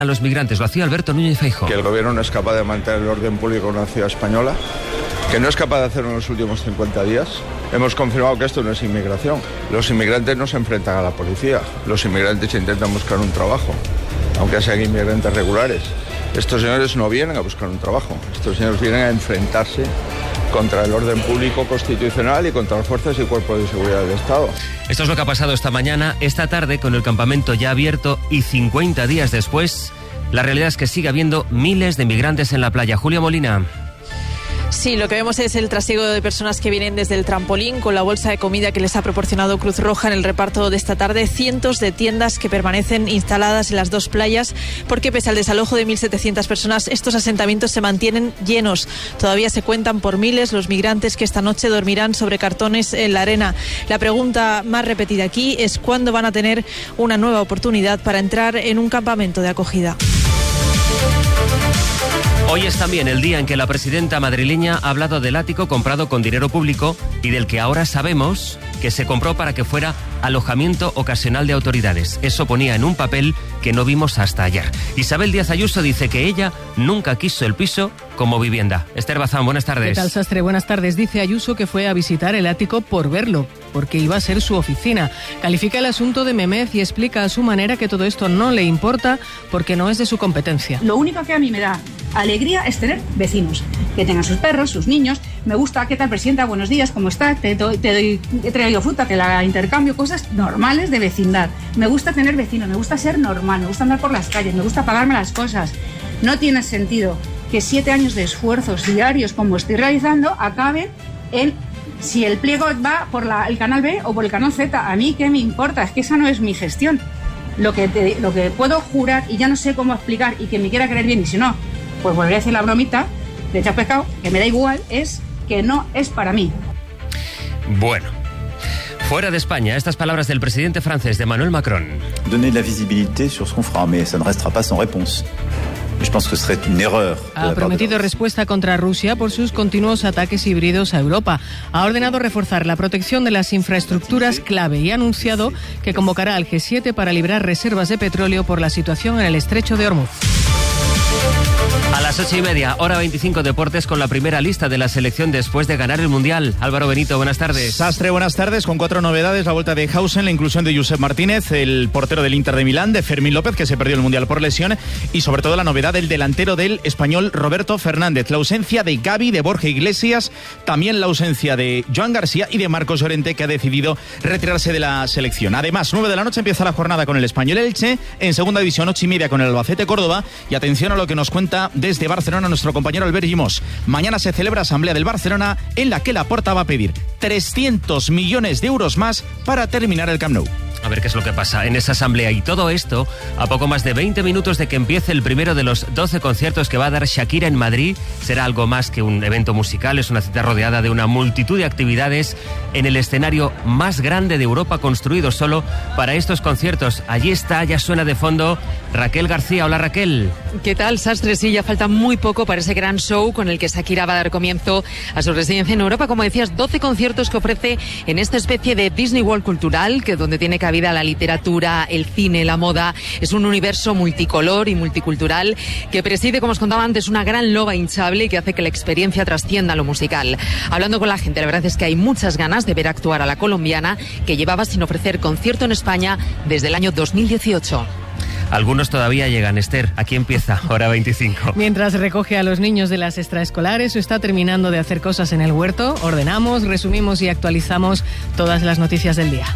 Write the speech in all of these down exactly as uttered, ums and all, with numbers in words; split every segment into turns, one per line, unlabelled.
a los migrantes. Lo hacía Alberto Núñez Feijóo.
Que el gobierno no es capaz de mantener el orden público en una ciudad española, que no es capaz de hacerlo en los últimos cincuenta días. Hemos confirmado que esto no es inmigración. Los inmigrantes no se enfrentan a la policía. Los inmigrantes intentan buscar un trabajo, aunque sean inmigrantes regulares. Estos señores no vienen a buscar un trabajo. Estos señores vienen a enfrentarse contra el orden público constitucional y contra las fuerzas y cuerpos de seguridad del Estado.
Esto es lo que ha pasado esta mañana, esta tarde, con el campamento ya abierto y cincuenta días después. La realidad es que sigue habiendo miles de migrantes en la playa. Julia Molina.
Sí, lo que vemos es el trasiego de personas que vienen desde el trampolín con la bolsa de comida que les ha proporcionado Cruz Roja en el reparto de esta tarde. Cientos de tiendas que permanecen instaladas en las dos playas porque pese al desalojo de mil setecientas personas, estos asentamientos se mantienen llenos. Todavía se cuentan por miles los migrantes que esta noche dormirán sobre cartones en la arena. La pregunta más repetida aquí es cuándo van a tener una nueva oportunidad para entrar en un campamento de acogida.
Hoy es también el día en que la presidenta madrileña ha hablado del ático comprado con dinero público y del que ahora sabemos que se compró para que fuera alojamiento ocasional de autoridades. Eso ponía en un papel que no vimos hasta ayer. Isabel Díaz Ayuso dice que ella nunca quiso el piso como vivienda. Esther Bazán, buenas tardes.
¿Qué tal, Sastre? Buenas tardes. Dice Ayuso que fue a visitar el ático por verlo, porque iba a ser su oficina. Califica el asunto de memez y explica a su manera que todo esto no le importa porque no es de su competencia.
Lo único que a mí me da alegría es tener vecinos, que tengan sus perros, sus niños. Me gusta, ¿qué tal, presidenta? Buenos días, ¿cómo está? Te doy, te doy, he traído fruta, te la intercambio, cosas normales de vecindad. Me gusta tener vecinos, me gusta ser normal, me gusta andar por las calles, me gusta pagarme las cosas. No tiene sentido que siete años de esfuerzos diarios como estoy realizando acaben en si el pliego va por la, el canal B o por el canal Z. A mí, ¿qué me importa? Es que esa no es mi gestión. Lo que, te, lo que puedo jurar, y ya no sé cómo explicar, y que me quiera creer bien, y si no, pues volveré a hacer la bromita de echar pescado, que me da igual, es que no es para mí.
Bueno, fuera de España, estas palabras del presidente francés, de Emmanuel Macron.
Donner la visibilité sur ce qu'on fera, mais ça ne restera pas sans réponse. Je pense que serait une erreur.
Ha prometido respuesta contra Rusia por sus continuos ataques híbridos a Europa. Ha ordenado reforzar la protección de las infraestructuras clave y ha anunciado que convocará al G siete para librar reservas de petróleo por la situación en el estrecho de Hormuz.
A las ocho y media, hora veinticinco, deportes con la primera lista de la selección después de ganar el Mundial. Álvaro Benito, buenas tardes.
Sastre, buenas tardes. Con cuatro novedades: la vuelta de Hausen, la inclusión de Josep Martínez, el portero del Inter de Milán, de Fermín López, que se perdió el Mundial por lesión, y sobre todo la novedad del delantero del español Roberto Fernández. La ausencia de Gavi, de Borja Iglesias, también la ausencia de Joan García y de Marcos Llorente, que ha decidido retirarse de la selección. Además, nueve de la noche empieza la jornada con el Español Elche, en segunda división ocho y media con el Albacete Córdoba, y atención a lo que nos cuenta desde Barcelona nuestro compañero Albert Gimós. Mañana se celebra Asamblea del Barcelona, en la que Laporta va a pedir trescientos millones de euros más para terminar el Camp Nou.
A ver qué es lo que pasa en esa asamblea. Y todo esto a poco más de veinte minutos de que empiece el primero de los doce conciertos que va a dar Shakira en Madrid. Será algo más que un evento musical, es una cita rodeada de una multitud de actividades en el escenario más grande de Europa, construido solo para estos conciertos. Allí está, ya suena de fondo Raquel García. Hola, Raquel.
¿Qué tal, Sastre? Sí, ya falta muy poco para ese gran show con el que Shakira va a dar comienzo a su residencia en Europa. Como decías, doce conciertos que ofrece en esta especie de Disney World cultural, que donde tiene cabida la literatura, el cine, la moda. Es un universo multicolor y multicultural que preside, como os contaba antes, una gran loba hinchable y que hace que la experiencia trascienda lo musical. Hablando con la gente, la verdad es que hay muchas ganas de ver actuar a la colombiana, que llevaba sin ofrecer concierto en España desde el año dos mil dieciocho.
Algunos todavía llegan. Esther, aquí empieza, hora veinticinco.
Mientras recoge a los niños de las extraescolares o está terminando de hacer cosas en el huerto, ordenamos, resumimos y actualizamos todas las noticias del día.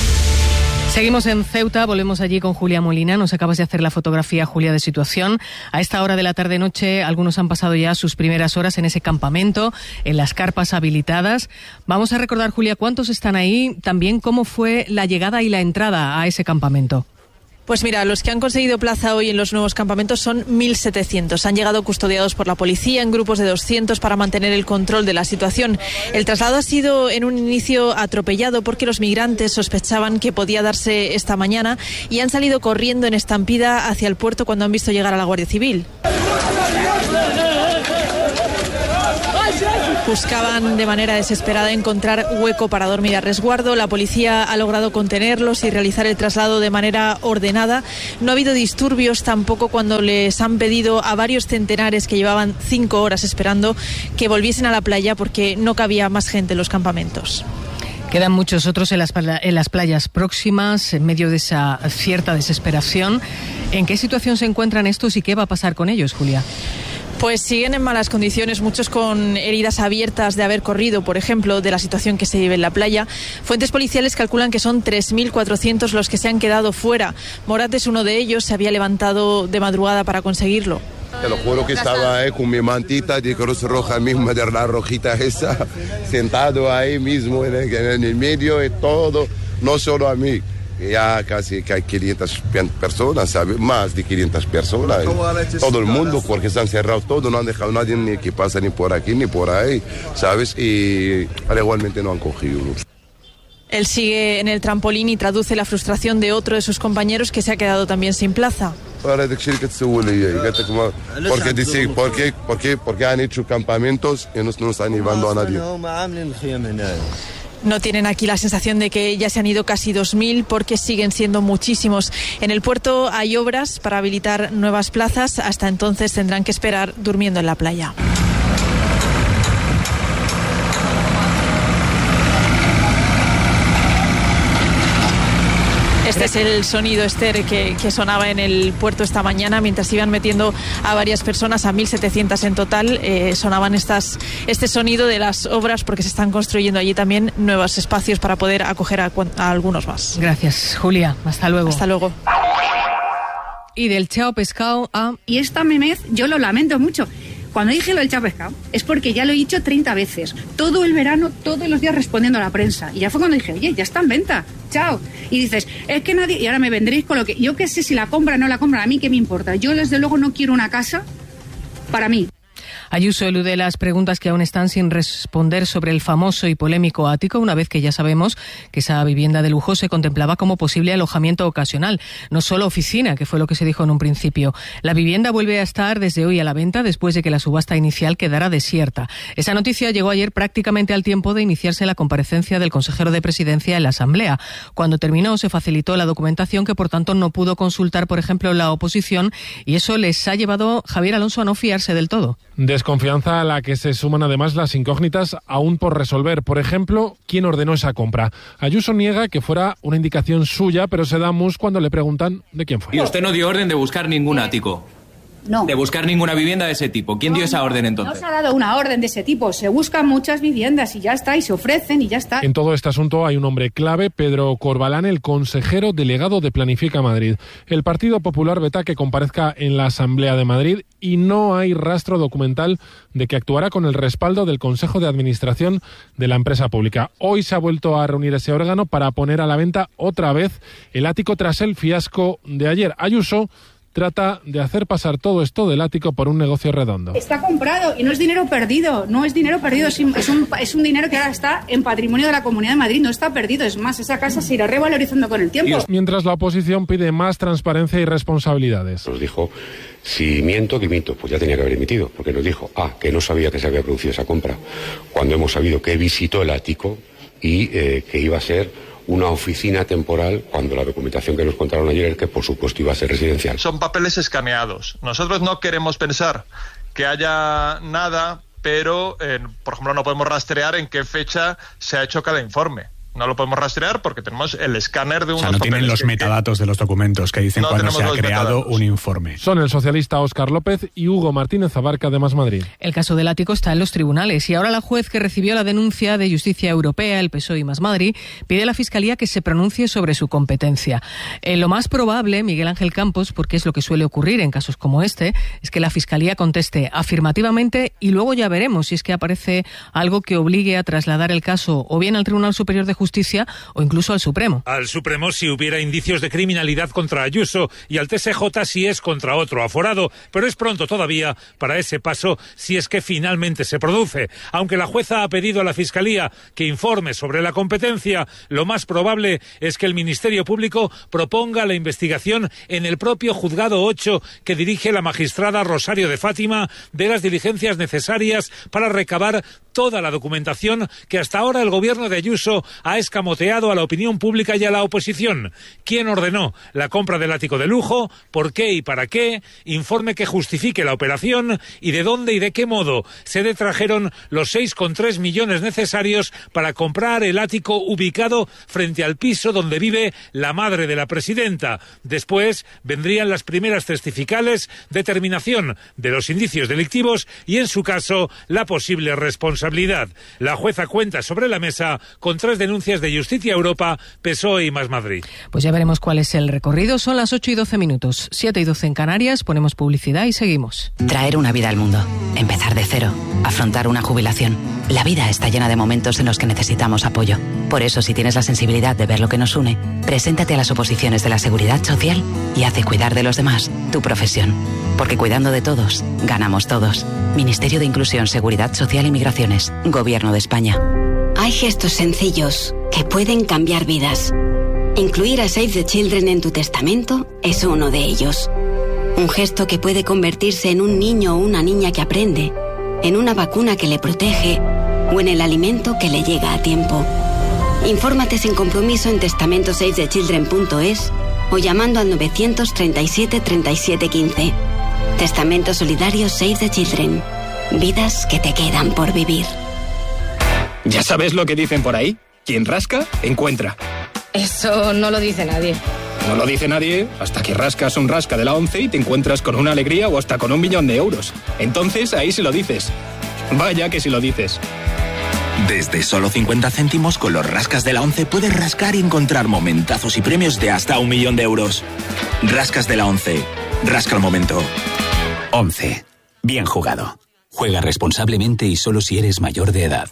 Seguimos en Ceuta, volvemos allí con Julia Molina. Nos acabas de hacer la fotografía, Julia, de situación. A esta hora de la tarde-noche, algunos han pasado ya sus primeras horas en ese campamento, en las carpas habilitadas. Vamos a recordar, Julia, cuántos están ahí, también cómo fue la llegada y la entrada a ese campamento.
Pues mira, los que han conseguido plaza hoy en los nuevos campamentos son mil setecientos. Han llegado custodiados por la policía en grupos de doscientos para mantener el control de la situación. El traslado ha sido en un inicio atropellado porque los migrantes sospechaban que podía darse esta mañana y han salido corriendo en estampida hacia el puerto cuando han visto llegar a la Guardia Civil. Buscaban de manera desesperada encontrar hueco para dormir a resguardo. La policía ha logrado contenerlos y realizar el traslado de manera ordenada. No ha habido disturbios tampoco cuando les han pedido a varios centenares que llevaban cinco horas esperando que volviesen a la playa porque no cabía más gente en los campamentos.
Quedan muchos otros en las, en las playas próximas, en medio de esa cierta desesperación. ¿En qué situación se encuentran estos y qué va a pasar con ellos, Julia?
Pues siguen en malas condiciones, muchos con heridas abiertas de haber corrido, por ejemplo, de la situación que se vive en la playa. Fuentes policiales calculan que son tres mil cuatrocientos los que se han quedado fuera. Morat es uno de ellos, se había levantado de madrugada para conseguirlo.
Te lo juro que estaba ahí con mi mantita de Cruz Roja misma, de la rojita esa, sentado ahí mismo en el, en el medio de todo, no solo a mí. Ya casi que hay quinientas personas, ¿sabes? Más de quinientas personas. Todo el mundo, porque están cerrados todos, no han dejado a nadie ni que pase ni por aquí ni por ahí, ¿sabes? Y igualmente no han cogido.
Él sigue en el trampolín y traduce la frustración de otro de sus compañeros que se ha quedado también sin plaza.
Porque dice, ¿por qué, por qué, por qué han hecho campamentos y no, no están llevando a nadie?
No tienen aquí la sensación de que ya se han ido casi dos mil porque siguen siendo muchísimos. En el puerto hay obras para habilitar nuevas plazas. Hasta entonces tendrán que esperar durmiendo en la playa. Este es el sonido, Esther, que, que sonaba en el puerto esta mañana mientras iban metiendo a varias personas, a mil setecientas en total. Eh, sonaban estas, este sonido de las obras porque se están construyendo allí también nuevos espacios para poder acoger a, a algunos más.
Gracias, Julia. Hasta luego.
Hasta luego.
Y del chao pescado a...
Y esta memez yo lo lamento mucho. Cuando dije lo del chao pescado es porque ya lo he dicho treinta veces. Todo el verano, todos los días respondiendo a la prensa. Y ya fue cuando dije, oye, ya está en venta. Chao. Y dices, es que nadie... Y ahora me vendréis con lo que... Yo qué sé si la compran o no la compran. A mí qué me importa. Yo desde luego no quiero una casa para mí.
Ayuso elude las preguntas que aún están sin responder sobre el famoso y polémico ático, una vez que ya sabemos que esa vivienda de lujo se contemplaba como posible alojamiento ocasional, no solo oficina, que fue lo que se dijo en un principio. La vivienda vuelve a estar desde hoy a la venta después de que la subasta inicial quedara desierta. Esa noticia llegó ayer prácticamente al tiempo de iniciarse la comparecencia del consejero de Presidencia en la Asamblea. Cuando terminó se facilitó la documentación que por tanto no pudo consultar, por ejemplo, la oposición, y eso les ha llevado Javier Alonso a no fiarse del todo.
Desconfianza a la que se suman además las incógnitas aún por resolver. Por ejemplo, ¿quién ordenó esa compra? Ayuso niega que fuera una indicación suya, pero se da mus cuando le preguntan de quién fue.
Y usted no dio orden de buscar ningún ático.
No.
De buscar ninguna vivienda de ese tipo. ¿Quién
no,
dio esa
no,
orden entonces?
No se ha dado una orden de ese tipo. Se buscan muchas viviendas y ya está, y se ofrecen y ya está.
En todo este asunto hay un hombre clave, Pedro Corbalán, el consejero delegado de Planifica Madrid. El Partido Popular veta que comparezca en la Asamblea de Madrid y no hay rastro documental de que actuará con el respaldo del Consejo de Administración de la empresa pública. Hoy se ha vuelto a reunir ese órgano para poner a la venta otra vez el ático tras el fiasco de ayer. Ayuso trata de hacer pasar todo esto del ático por un negocio redondo.
Está comprado y no es dinero perdido, no es dinero perdido, es un, es un dinero que ahora está en patrimonio de la Comunidad de Madrid, no está perdido, es más, esa casa se irá revalorizando con el tiempo.
Mientras la oposición pide más transparencia y responsabilidades.
Nos dijo, si miento, que miento, pues ya tenía que haber emitido, porque nos dijo, ah, que no sabía que se había producido esa compra, cuando hemos sabido que visitó el ático y eh, que iba a ser una oficina temporal, cuando la documentación que nos contaron ayer es que por supuesto iba a ser residencial.
Son papeles escaneados. Nosotros no queremos pensar que haya nada, pero eh, por ejemplo no podemos rastrear en qué fecha se ha hecho cada informe. No lo podemos rastrear porque tenemos el escáner de unos papeles.
O sea, no tienen los
que,
metadatos de los documentos que dicen no cuando se ha creado metadatos. Un informe.
Son el socialista Óscar López y Hugo Martínez Abarca de Más Madrid.
El caso del ático está en los tribunales y ahora la juez que recibió la denuncia de Justicia Europea, el P S O E y Más Madrid, pide a la Fiscalía que se pronuncie sobre su competencia. Eh, lo más probable, Miguel Ángel Campos, porque es lo que suele ocurrir en casos como este, es que la Fiscalía conteste afirmativamente y luego ya veremos si es que aparece algo que obligue a trasladar el caso o bien al Tribunal Superior de Justicia Justicia o incluso al Supremo.
Al Supremo si hubiera indicios de criminalidad contra Ayuso y al T S J si es contra otro aforado, pero es pronto todavía para ese paso si es que finalmente se produce. Aunque la jueza ha pedido a la Fiscalía que informe sobre la competencia, lo más probable es que el Ministerio Público proponga la investigación en el propio Juzgado ocho que dirige la magistrada Rosario de Fátima de las diligencias necesarias para recabar toda la documentación que hasta ahora el gobierno de Ayuso ha escamoteado a la opinión pública y a la oposición. ¿Quién ordenó la compra del ático de lujo? ¿Por qué y para qué? Informe que justifique la operación y de dónde y de qué modo se detrajeron los seis coma tres millones necesarios para comprar el ático ubicado frente al piso donde vive la madre de la presidenta. Después vendrían las primeras testificales, determinación de los indicios delictivos y, en su caso, la posible responsabilidad. La jueza cuenta sobre la mesa con tres denuncias de Justicia Europa, P S O E y Más Madrid.
Pues ya veremos cuál es el recorrido. Son las ocho y doce minutos, siete y doce en Canarias. Ponemos publicidad y seguimos.
Traer una vida al mundo, empezar de cero, afrontar una jubilación. La vida está llena de momentos en los que necesitamos apoyo. Por eso, si tienes la sensibilidad de ver lo que nos une, preséntate a las oposiciones de la Seguridad Social y haz de cuidar de los demás tu profesión. Porque cuidando de todos, ganamos todos. Ministerio de Inclusión, Seguridad Social y Migraciones. Gobierno de España.
Hay gestos sencillos que pueden cambiar vidas. Incluir a Save the Children en tu testamento es uno de ellos. Un gesto que puede convertirse en un niño o una niña que aprende, en una vacuna que le protege o en el alimento que le llega a tiempo. Infórmate sin compromiso en testamento save the children punto es o llamando al novecientos treinta y siete treinta y siete quince. Testamento Solidario Save the Children. Vidas que te quedan por vivir.
¿Ya sabes lo que dicen por ahí? Quien rasca, encuentra.
Eso no lo dice nadie.
No lo dice nadie hasta que rascas un rasca de la ONCE y te encuentras con una alegría o hasta con un millón de euros. Entonces ahí sí lo dices. Vaya que sí lo dices.
Desde solo cincuenta céntimos con los rascas de la ONCE puedes rascar y encontrar momentazos y premios de hasta un millón de euros. Rascas de la ONCE. Rasca el momento.
ONCE. Bien jugado. Juega responsablemente y solo si eres mayor de edad.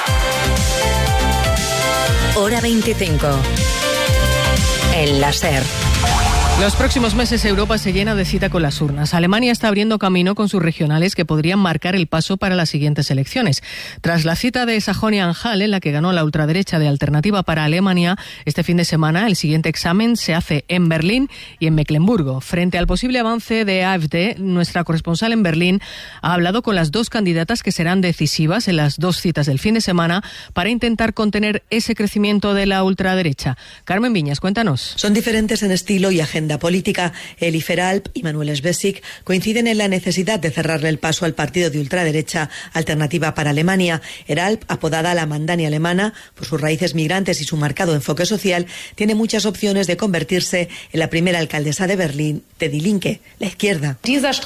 Hora veinticinco. El láser.
Los próximos meses Europa se llena de cita con las urnas. Alemania está abriendo camino con sus regionales que podrían marcar el paso para las siguientes elecciones. Tras la cita de Sajonia-Anhalt, en la que ganó la ultraderecha de Alternativa para Alemania, este fin de semana el siguiente examen se hace en Berlín y en Mecklemburgo. Frente al posible avance de AfD, nuestra corresponsal en Berlín ha hablado con las dos candidatas que serán decisivas en las dos citas del fin de semana para intentar contener ese crecimiento de la ultraderecha. Carmen Viñas, cuéntanos.
Son diferentes en estilo y agenda política. Elifer Alp y Manuel Schwesig coinciden en la necesidad de cerrarle el paso al partido de ultraderecha Alternativa para Alemania. Eralp, apodada la Mandani alemana por sus raíces migrantes y su marcado enfoque social, tiene muchas opciones de convertirse en la primera alcaldesa de Berlín de Die Linke, la izquierda.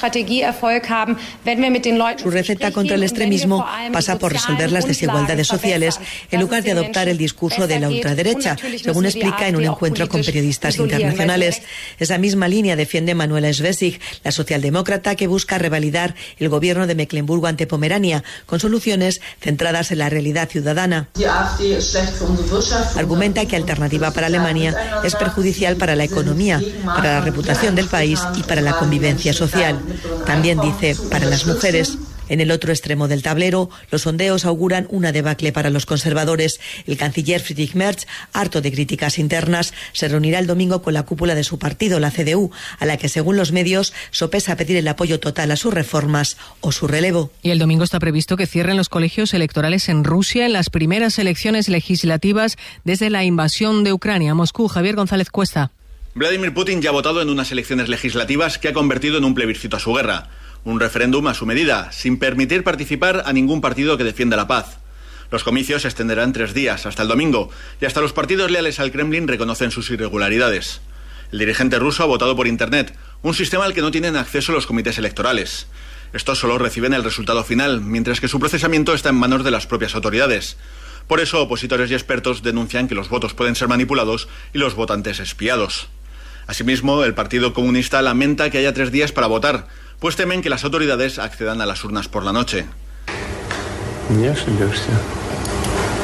Su receta contra el extremismo pasa por resolver las desigualdades sociales en lugar de adoptar el discurso de la ultraderecha, según explica en un encuentro con periodistas internacionales. Esa misma línea defiende Manuela Schwesig, la socialdemócrata que busca revalidar el gobierno de Mecklemburgo ante Pomerania, con soluciones centradas en la realidad ciudadana. Argumenta que Alternativa para Alemania es perjudicial para la economía, para la reputación del país y para la convivencia social. También dice, para las mujeres. En el otro extremo del tablero, los sondeos auguran una debacle para los conservadores. El canciller Friedrich Merz, harto de críticas internas, se reunirá el domingo con la cúpula de su partido, la C D U, a la que, según los medios, sopesa pedir el apoyo total a sus reformas o su relevo.
Y el domingo está previsto que cierren los colegios electorales en Rusia en las primeras elecciones legislativas desde la invasión de Ucrania. Moscú, Javier González Cuesta.
Vladimir Putin ya ha votado en unas elecciones legislativas que ha convertido en un plebiscito a su guerra. Un referéndum a su medida, sin permitir participar a ningún partido que defienda la paz. Los comicios se extenderán tres días, hasta el domingo, y hasta los partidos leales al Kremlin reconocen sus irregularidades. El dirigente ruso ha votado por Internet, un sistema al que no tienen acceso los comités electorales. Estos solo reciben el resultado final, mientras que su procesamiento está en manos de las propias autoridades. Por eso, opositores y expertos denuncian que los votos pueden ser manipulados y los votantes espiados. Asimismo, el Partido Comunista lamenta que haya tres días para votar, pues temen que las autoridades accedan a las urnas por la noche.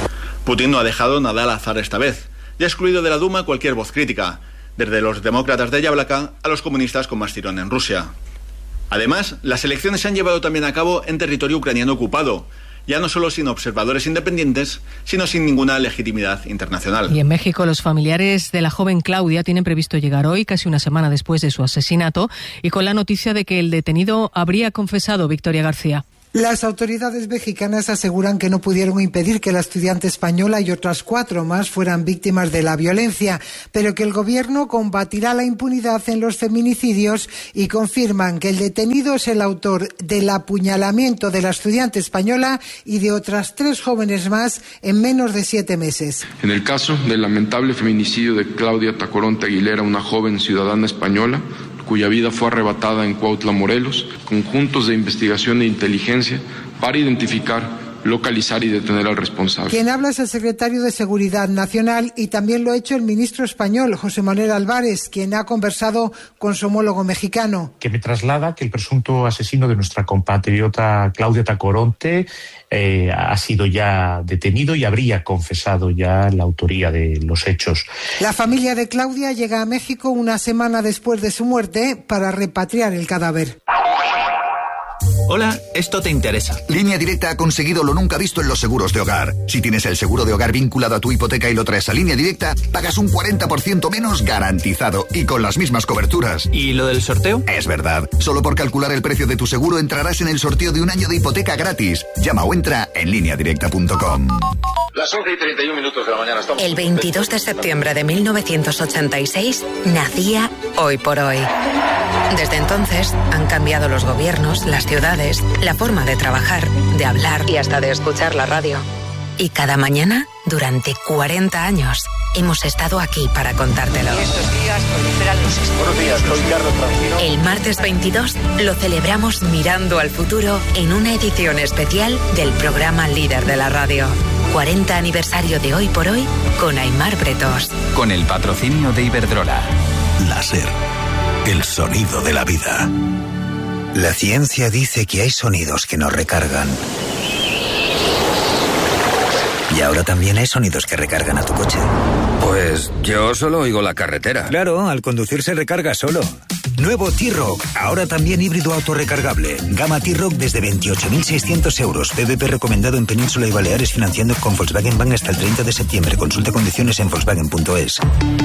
Putin no ha dejado nada al azar esta vez y ha excluido de la Duma cualquier voz crítica, desde los demócratas de Yablaka a los comunistas con más tirón en Rusia. Además, las elecciones se han llevado también a cabo en territorio ucraniano ocupado, ya no solo sin observadores independientes, sino sin ninguna legitimidad internacional.
Y en México, los familiares de la joven Claudia tienen previsto llegar hoy, casi una semana después de su asesinato, y con la noticia de que el detenido habría confesado. Victoria García.
Las autoridades mexicanas aseguran que no pudieron impedir que la estudiante española y otras cuatro más fueran víctimas de la violencia, pero que el gobierno combatirá la impunidad en los feminicidios y confirman que el detenido es el autor del apuñalamiento de la estudiante española y de otras tres jóvenes más en menos de siete meses.
En el caso del lamentable feminicidio de Claudia Tacoronte Aguilera, una joven ciudadana española, cuya vida fue arrebatada en Cuautla, Morelos, conjuntos de investigación e inteligencia para identificar, localizar y detener al responsable.
Quien habla es el secretario de Seguridad Nacional y también lo ha hecho el ministro español, José Manuel Álvarez, quien ha conversado con su homólogo mexicano.
Que me traslada que el presunto asesino de nuestra compatriota Claudia Tacoronte eh, ha sido ya detenido y habría confesado ya la autoría de los hechos.
La familia de Claudia llega a México una semana después de su muerte para repatriar el cadáver.
Hola, esto te interesa.
Línea Directa ha conseguido lo nunca visto en los seguros de hogar. Si tienes el seguro de hogar vinculado a tu hipoteca y lo traes a Línea Directa, pagas un cuarenta por ciento menos garantizado y con las mismas coberturas.
¿Y lo del sorteo?
Es verdad. Solo por calcular el precio de tu seguro entrarás en el sorteo de un año de hipoteca gratis. Llama o entra en línea directa punto com.
Las once y treinta y un minutos de la mañana estamos...
El veintidós de septiembre de mil novecientos ochenta y seis nacía Hoy por Hoy. Desde entonces han cambiado los gobiernos, las ciudades, la forma de trabajar, de hablar y hasta de escuchar la radio. Y cada mañana, durante cuarenta años, hemos estado aquí para contártelo.
Buenos días, soy Carlos Francino.
El martes veintidós lo celebramos mirando al futuro en una edición especial del programa líder de la radio. cuarenta aniversario de Hoy por Hoy con Aimar Bretos.
Con el patrocinio de Iberdrola.
Láser. El sonido de la vida. La ciencia dice que hay sonidos que nos recargan. Y ahora también hay sonidos que recargan a tu coche.
Pues yo solo oigo la carretera.
Claro, al conducir se recarga solo. Nuevo T-Roc, ahora también híbrido autorrecargable. Gama T-Roc desde veintiocho mil seiscientos euros. P V P recomendado en Península y Baleares financiando con Volkswagen Bank hasta el treinta de septiembre. Consulta condiciones en volkswagen punto es.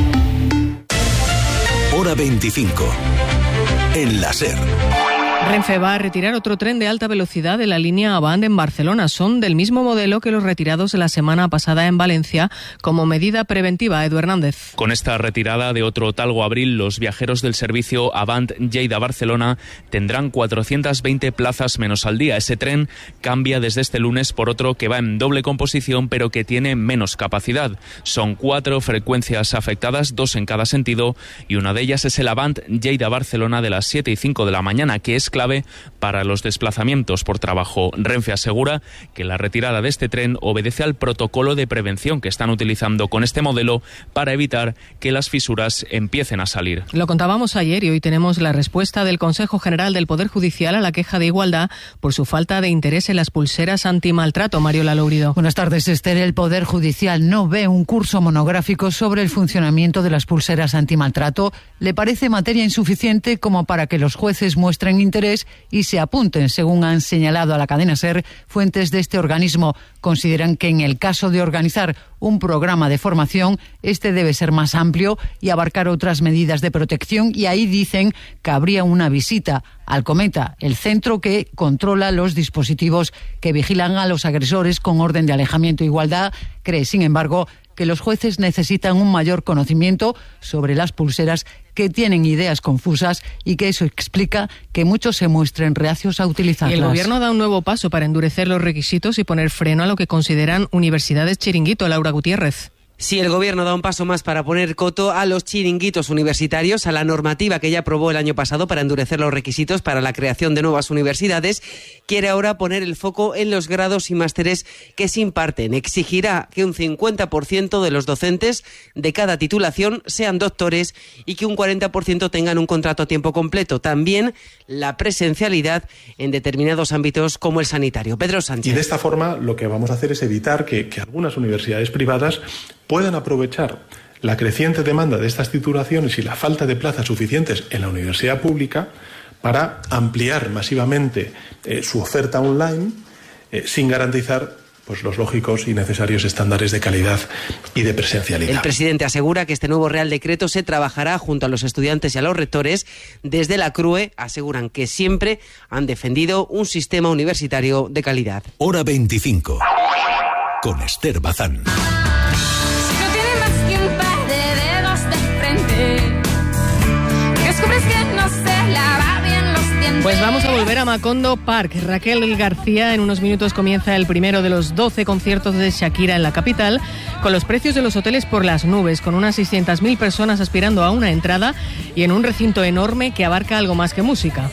Hora veinticinco. En la SER.
Renfe va a retirar otro tren de alta velocidad de la línea Avant en Barcelona. Son del mismo modelo que los retirados la semana pasada en Valencia como medida preventiva. Edu Hernández.
Con esta retirada de otro Talgo Abril, los viajeros del servicio Avant Lleida-Barcelona tendrán cuatrocientas veinte plazas menos al día. Ese tren cambia desde este lunes por otro que va en doble composición pero que tiene menos capacidad. Son cuatro frecuencias afectadas, dos en cada sentido, y una de ellas es el Avant Lleida-Barcelona de las siete y cinco de la mañana, que es clave para los desplazamientos por trabajo. Renfe asegura que la retirada de este tren obedece al protocolo de prevención que están utilizando con este modelo para evitar que las fisuras empiecen a salir.
Lo contábamos ayer y hoy tenemos la respuesta del Consejo General del Poder Judicial a la queja de Igualdad por su falta de interés en las pulseras antimaltrato. Mariola Lourido.
Buenas tardes, Esther. El Poder Judicial no ve un curso monográfico sobre el funcionamiento de las pulseras antimaltrato. Le parece materia insuficiente como para que los jueces muestren interés y se apunten, según han señalado a la cadena SER fuentes de este organismo. Consideran que en el caso de organizar un programa de formación, este debe ser más amplio y abarcar otras medidas de protección, y ahí dicen que habría una visita al Cometa, el centro que controla los dispositivos que vigilan a los agresores con orden de alejamiento. Igualdad cree, sin embargo, que los jueces necesitan un mayor conocimiento sobre las pulseras, que tienen ideas confusas y que eso explica que muchos se muestren reacios a utilizarlas.
Y el Gobierno da un nuevo paso para endurecer los requisitos y poner freno a lo que consideran universidades chiringuito. Laura Gutiérrez.
Si el Gobierno da un paso más para poner coto a los chiringuitos universitarios, a la normativa que ya aprobó el año pasado para endurecer los requisitos para la creación de nuevas universidades, quiere ahora poner el foco en los grados y másteres que se imparten. Exigirá que un cincuenta por ciento de los docentes de cada titulación sean doctores y que un cuarenta por ciento tengan un contrato a tiempo completo. También la presencialidad en determinados ámbitos como el sanitario. Pedro Sánchez.
Y de esta forma lo que vamos a hacer es evitar que, que algunas universidades privadas puedan aprovechar la creciente demanda de estas titulaciones y la falta de plazas suficientes en la universidad pública para ampliar masivamente eh, su oferta online eh, sin garantizar pues, los lógicos y necesarios estándares de calidad y de presencialidad.
El presidente asegura que este nuevo Real Decreto se trabajará junto a los estudiantes y a los rectores. Desde la C R U E aseguran que siempre han defendido un sistema universitario de calidad.
Hora veinticinco, con Esther Bazán.
Pues vamos a volver a Macondo Park. Raquel García, en unos minutos comienza el primero de los doce conciertos de Shakira en la capital, con los precios de los hoteles por las nubes, con unas seiscientas mil personas aspirando a una entrada y en un recinto enorme que abarca algo más que música.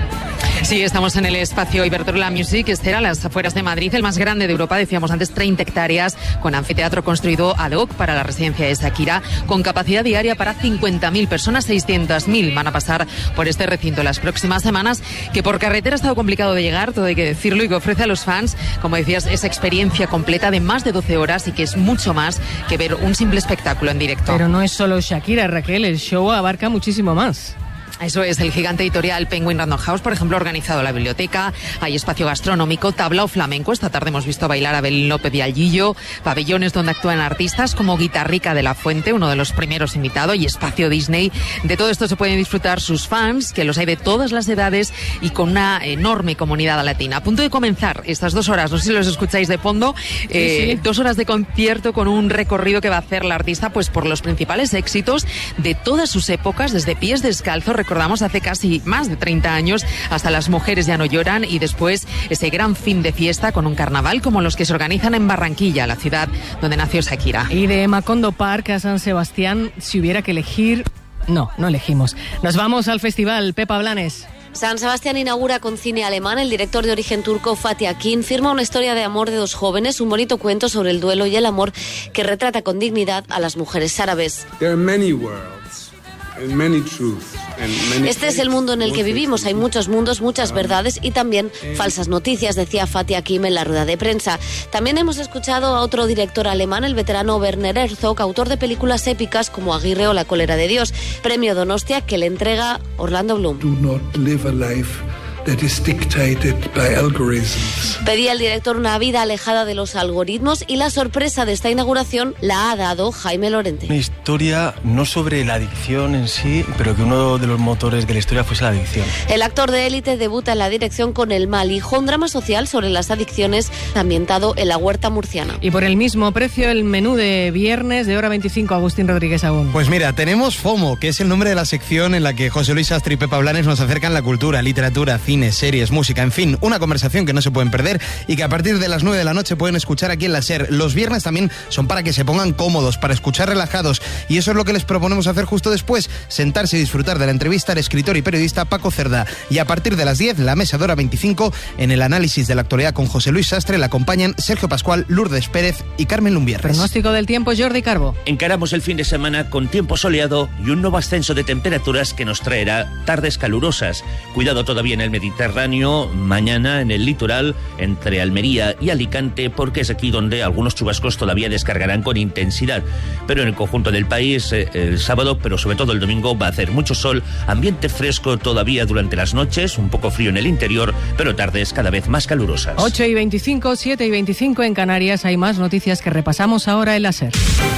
Sí, estamos en el espacio Iberdrola Music, este era a las afueras de Madrid, el más grande de Europa, decíamos antes, treinta hectáreas, con anfiteatro construido ad hoc para la residencia de Shakira, con capacidad diaria para cincuenta mil personas, seiscientas mil van a pasar por este recinto las próximas semanas, que por carretera ha estado complicado de llegar, todo hay que decirlo, y que ofrece a los fans, como decías, esa experiencia completa de más de doce horas y que es mucho más que ver un simple espectáculo en directo.
Pero no es solo Shakira, Raquel, el show abarca muchísimo más.
Eso es, el gigante editorial Penguin Random House, por ejemplo, ha organizado la biblioteca, hay espacio gastronómico, tablao flamenco, esta tarde hemos visto bailar a Belén López y Alguillo, pabellones donde actúan artistas como Guitarrica de la Fuente, uno de los primeros invitados, y espacio Disney. De todo esto se pueden disfrutar sus fans, que los hay de todas las edades y con una enorme comunidad latina. A punto de comenzar estas dos horas, no sé si los escucháis de fondo, eh, sí, sí. dos horas de concierto con un recorrido que va a hacer la artista pues por los principales éxitos de todas sus épocas, desde Pies Descalzos, recordamos hace casi más de treinta años, hasta Las Mujeres Ya No Lloran, y después ese gran fin de fiesta con un carnaval como los que se organizan en Barranquilla, la ciudad donde nació Shakira.
Y de Macondo Park a San Sebastián, si hubiera que elegir... No, no elegimos. Nos vamos al festival. Pepa Blanes.
San Sebastián inaugura con cine alemán. El director de origen turco Fatih Akin firma una historia de amor de dos jóvenes, un bonito cuento sobre el duelo y el amor que retrata con dignidad a las mujeres árabes.
There are many worlds and many truths.
Este es el mundo en el que vivimos. Hay muchos mundos, muchas verdades y también falsas noticias, decía Fatih Akin en la rueda de prensa. También hemos escuchado a otro director alemán, el veterano Werner Herzog, autor de películas épicas como Aguirre o La Cólera de Dios, premio Donostia que le entrega Orlando Bloom.
Do not live a life that is dictated by algorithms.
Pedía el director una vida alejada de los algoritmos y la sorpresa de esta inauguración la ha dado Jaime Lorente.
Una historia no sobre la adicción en sí, pero que uno de los motores de la historia fuese la adicción.
El actor de élite debuta en la dirección con El Mal Hijo, un drama social sobre las adicciones ambientado en la huerta murciana.
Y por el mismo precio el menú de viernes de hora veinticinco, Agustín Rodríguez Agún.
Pues mira, tenemos FOMO, que es el nombre de la sección en la que José Luis Sastre y Pepa Blanes nos acercan la cultura, literatura, cine, series, música, en fin, una conversación que no se pueden perder y que a partir de las nueve de la noche pueden escuchar aquí en la SER. Los viernes también son para que se pongan cómodos, para escuchar relajados, y eso es lo que les proponemos hacer justo después, sentarse y disfrutar de la entrevista al escritor y periodista Paco Cerdá. Y a partir de las diez, la mesa de hora veinticinco, en el análisis de la actualidad con José Luis Sastre, la acompañan Sergio Pascual, Lourdes Pérez y Carmen Lumbierres.
Pronóstico del tiempo, Jordi Carbo.
Encaramos el fin de semana con tiempo soleado y un nuevo ascenso de temperaturas que nos traerá tardes calurosas. Cuidado todavía en el Mediterráneo, mañana en el litoral, entre Almería y Alicante, porque es aquí donde algunos chubascos todavía descargarán con intensidad. Pero en el conjunto del país, eh, el sábado, pero sobre todo el domingo, va a hacer mucho sol, ambiente fresco todavía durante las noches, un poco frío en el interior, pero tardes cada vez más calurosas.
ocho y veinticinco, siete y veinticinco en Canarias. Hay más noticias que repasamos ahora en la SER.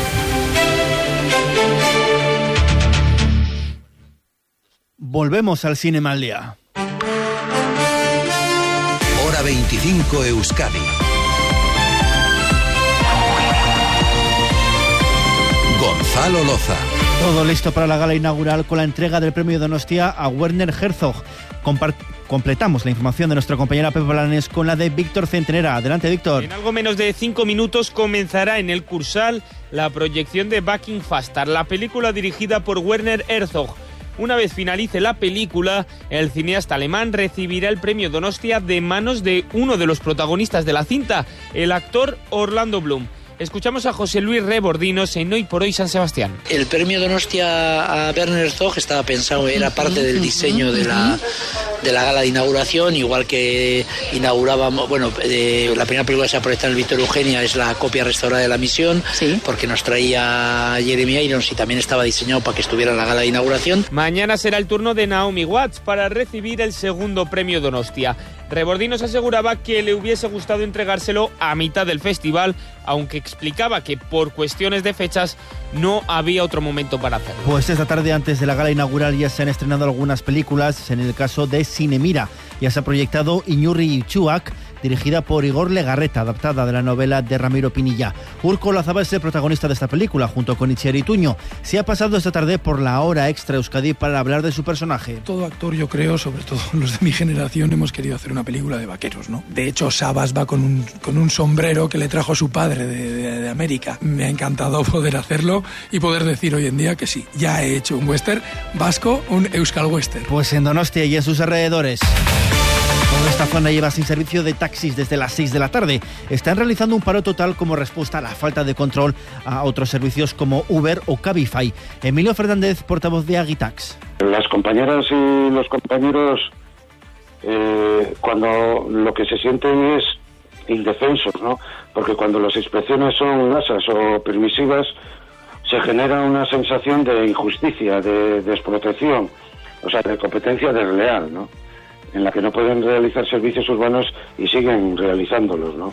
Volvemos al Cinema al Día.
Hora veinticinco Euskadi. Gonzalo Loza.
Todo listo para la gala inaugural con la entrega del premio Donostia a Werner Herzog. Compart-
Completamos la información de nuestra compañera Pepa Blanes con la de Víctor Centenera. Adelante, Víctor.
En algo menos de cinco minutos comenzará en el Cursal la proyección de Bucking Faster, la película dirigida por Werner Herzog. Una vez finalice la película, el cineasta alemán recibirá el premio Donostia de manos de uno de los protagonistas de la cinta, el actor Orlando Bloom. Escuchamos a José Luis Rebordinos en Hoy por Hoy San Sebastián.
El premio Donostia a Werner Herzog estaba pensado, era parte del diseño de la, de la gala de inauguración, igual que inaugurábamos, bueno, eh, la primera película que se ha proyectado en el Víctor Eugenia es la copia restaurada de La Misión, ¿sí? Porque nos traía Jeremy Irons y también estaba diseñado para que estuviera en la gala de inauguración.
Mañana será el turno de Naomi Watts para recibir el segundo premio Donostia. Rebordinos aseguraba que le hubiese gustado entregárselo a mitad del festival, aunque explicaba que por cuestiones de fechas no había otro momento para hacerlo.
Pues esta tarde, antes de la gala inaugural, ya se han estrenado algunas películas. En el caso de Cinemira ya se ha proyectado Iñurri Itxuak, dirigida por Igor Legarreta, adaptada de la novela de Ramiro Pinilla. Urko Lazaba es el protagonista de esta película, junto con Itziar Ituño. Se ha pasado esta tarde por la hora extra Euskadi para hablar de su personaje.
Todo actor, yo creo, sobre todo los de mi generación, hemos querido hacer una película de vaqueros, ¿no? De hecho, Sabas va con un, con un sombrero que le trajo su padre de, de, de América. Me ha encantado poder hacerlo y poder decir hoy en día que sí, ya he hecho un western vasco, un Euskal Western.
Pues en Donostia y en sus alrededores. Toda esta zona lleva sin servicio de taxis desde las seis de la tarde. Están realizando un paro total como respuesta a la falta de control a otros servicios como Uber o Cabify. Emilio Fernández, portavoz de Agitax.
Las compañeras y los compañeros, eh, cuando lo que se sienten es indefensos, ¿no? Porque cuando las inspecciones son lasas o permisivas, se genera una sensación de injusticia, de desprotección, o sea, de competencia desleal, ¿no? En la que no pueden realizar servicios urbanos y siguen realizándolos, ¿no?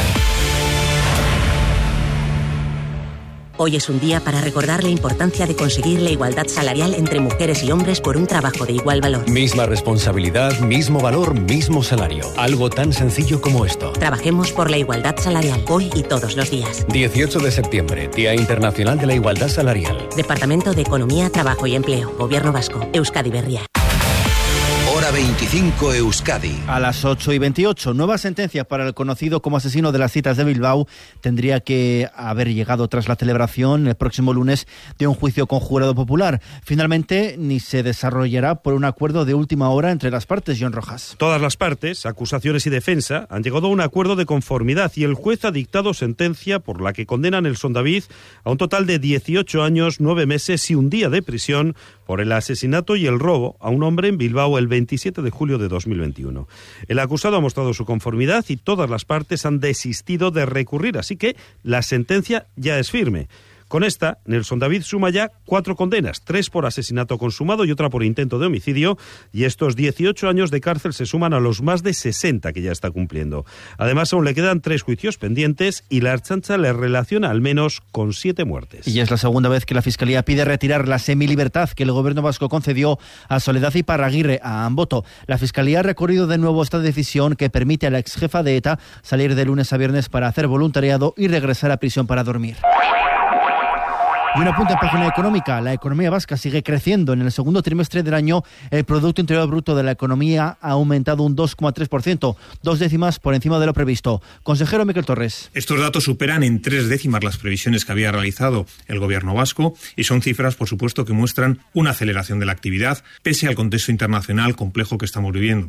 Hoy es un día para recordar la importancia de conseguir la igualdad salarial entre mujeres y hombres por un trabajo de igual valor.
Misma responsabilidad, mismo valor, mismo salario. Algo tan sencillo como esto.
Trabajemos por la igualdad salarial, hoy y todos los días.
dieciocho de septiembre, Día Internacional de la Igualdad Salarial.
Departamento de Economía, Trabajo y Empleo, Gobierno Vasco, Euskadi Berria.
Hora veinticinco Euskadi.
A las ocho y veintiocho, nueva sentencia para el conocido como asesino de las citas de Bilbao. Tendría que haber llegado tras la celebración el próximo lunes de un juicio con jurado popular. Finalmente, ni se desarrollará por un acuerdo de última hora entre las partes. John Rojas.
Todas las partes, acusaciones y defensa, han llegado a un acuerdo de conformidad y el juez ha dictado sentencia por la que condenan a Nelson David a un total de dieciocho años, nueve meses y un día de prisión por el asesinato y el robo a un hombre en Bilbao el veintisiete de julio de dos mil veintiuno. El acusado ha mostrado su conformidad y todas las partes han desistido de recurrir, así que la sentencia ya es firme. Con esta, Nelson David suma ya cuatro condenas, tres por asesinato consumado y otra por intento de homicidio, y estos dieciocho años de cárcel se suman a los más de sesenta que ya está cumpliendo. Además, aún le quedan tres juicios pendientes y la Ertzaintza le relaciona al menos con siete muertes.
Y es la segunda vez que la Fiscalía pide retirar la semilibertad que el Gobierno vasco concedió a Soledad Iparraguirre, a Amboto. La Fiscalía ha recorrido de nuevo esta decisión que permite a la exjefa de ETA salir de lunes a viernes para hacer voluntariado y regresar a prisión para dormir. Y una punta en página económica. La economía vasca sigue creciendo. En el segundo trimestre del año, el Producto Interior Bruto de la economía ha aumentado un dos coma tres por ciento, dos décimas por encima de lo previsto. Consejero Miquel Torres.
Estos datos superan en tres décimas las previsiones que había realizado el Gobierno vasco y son cifras, por supuesto, que muestran una aceleración de la actividad, pese al contexto internacional complejo que estamos viviendo.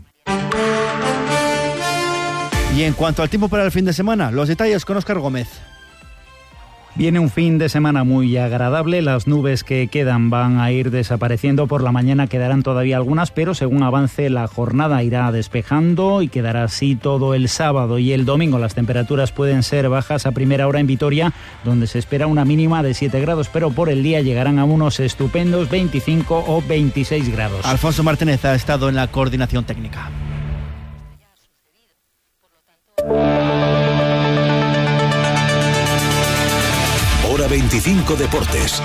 Y en cuanto al tiempo para el fin de semana, los detalles con Óscar Gómez.
Viene un fin de semana muy agradable, las nubes que quedan van a ir desapareciendo, por la mañana quedarán todavía algunas, pero según avance la jornada irá despejando y quedará así todo el sábado y el domingo. Las temperaturas pueden ser bajas a primera hora en Vitoria, donde se espera una mínima de siete grados, pero por el día llegarán a unos estupendos veinticinco o veintiséis grados.
Alfonso Martínez ha estado en la coordinación técnica.
Hora veinticinco Deportes.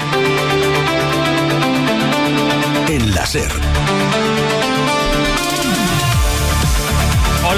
En la SER.
Hola Álvaro Benítez.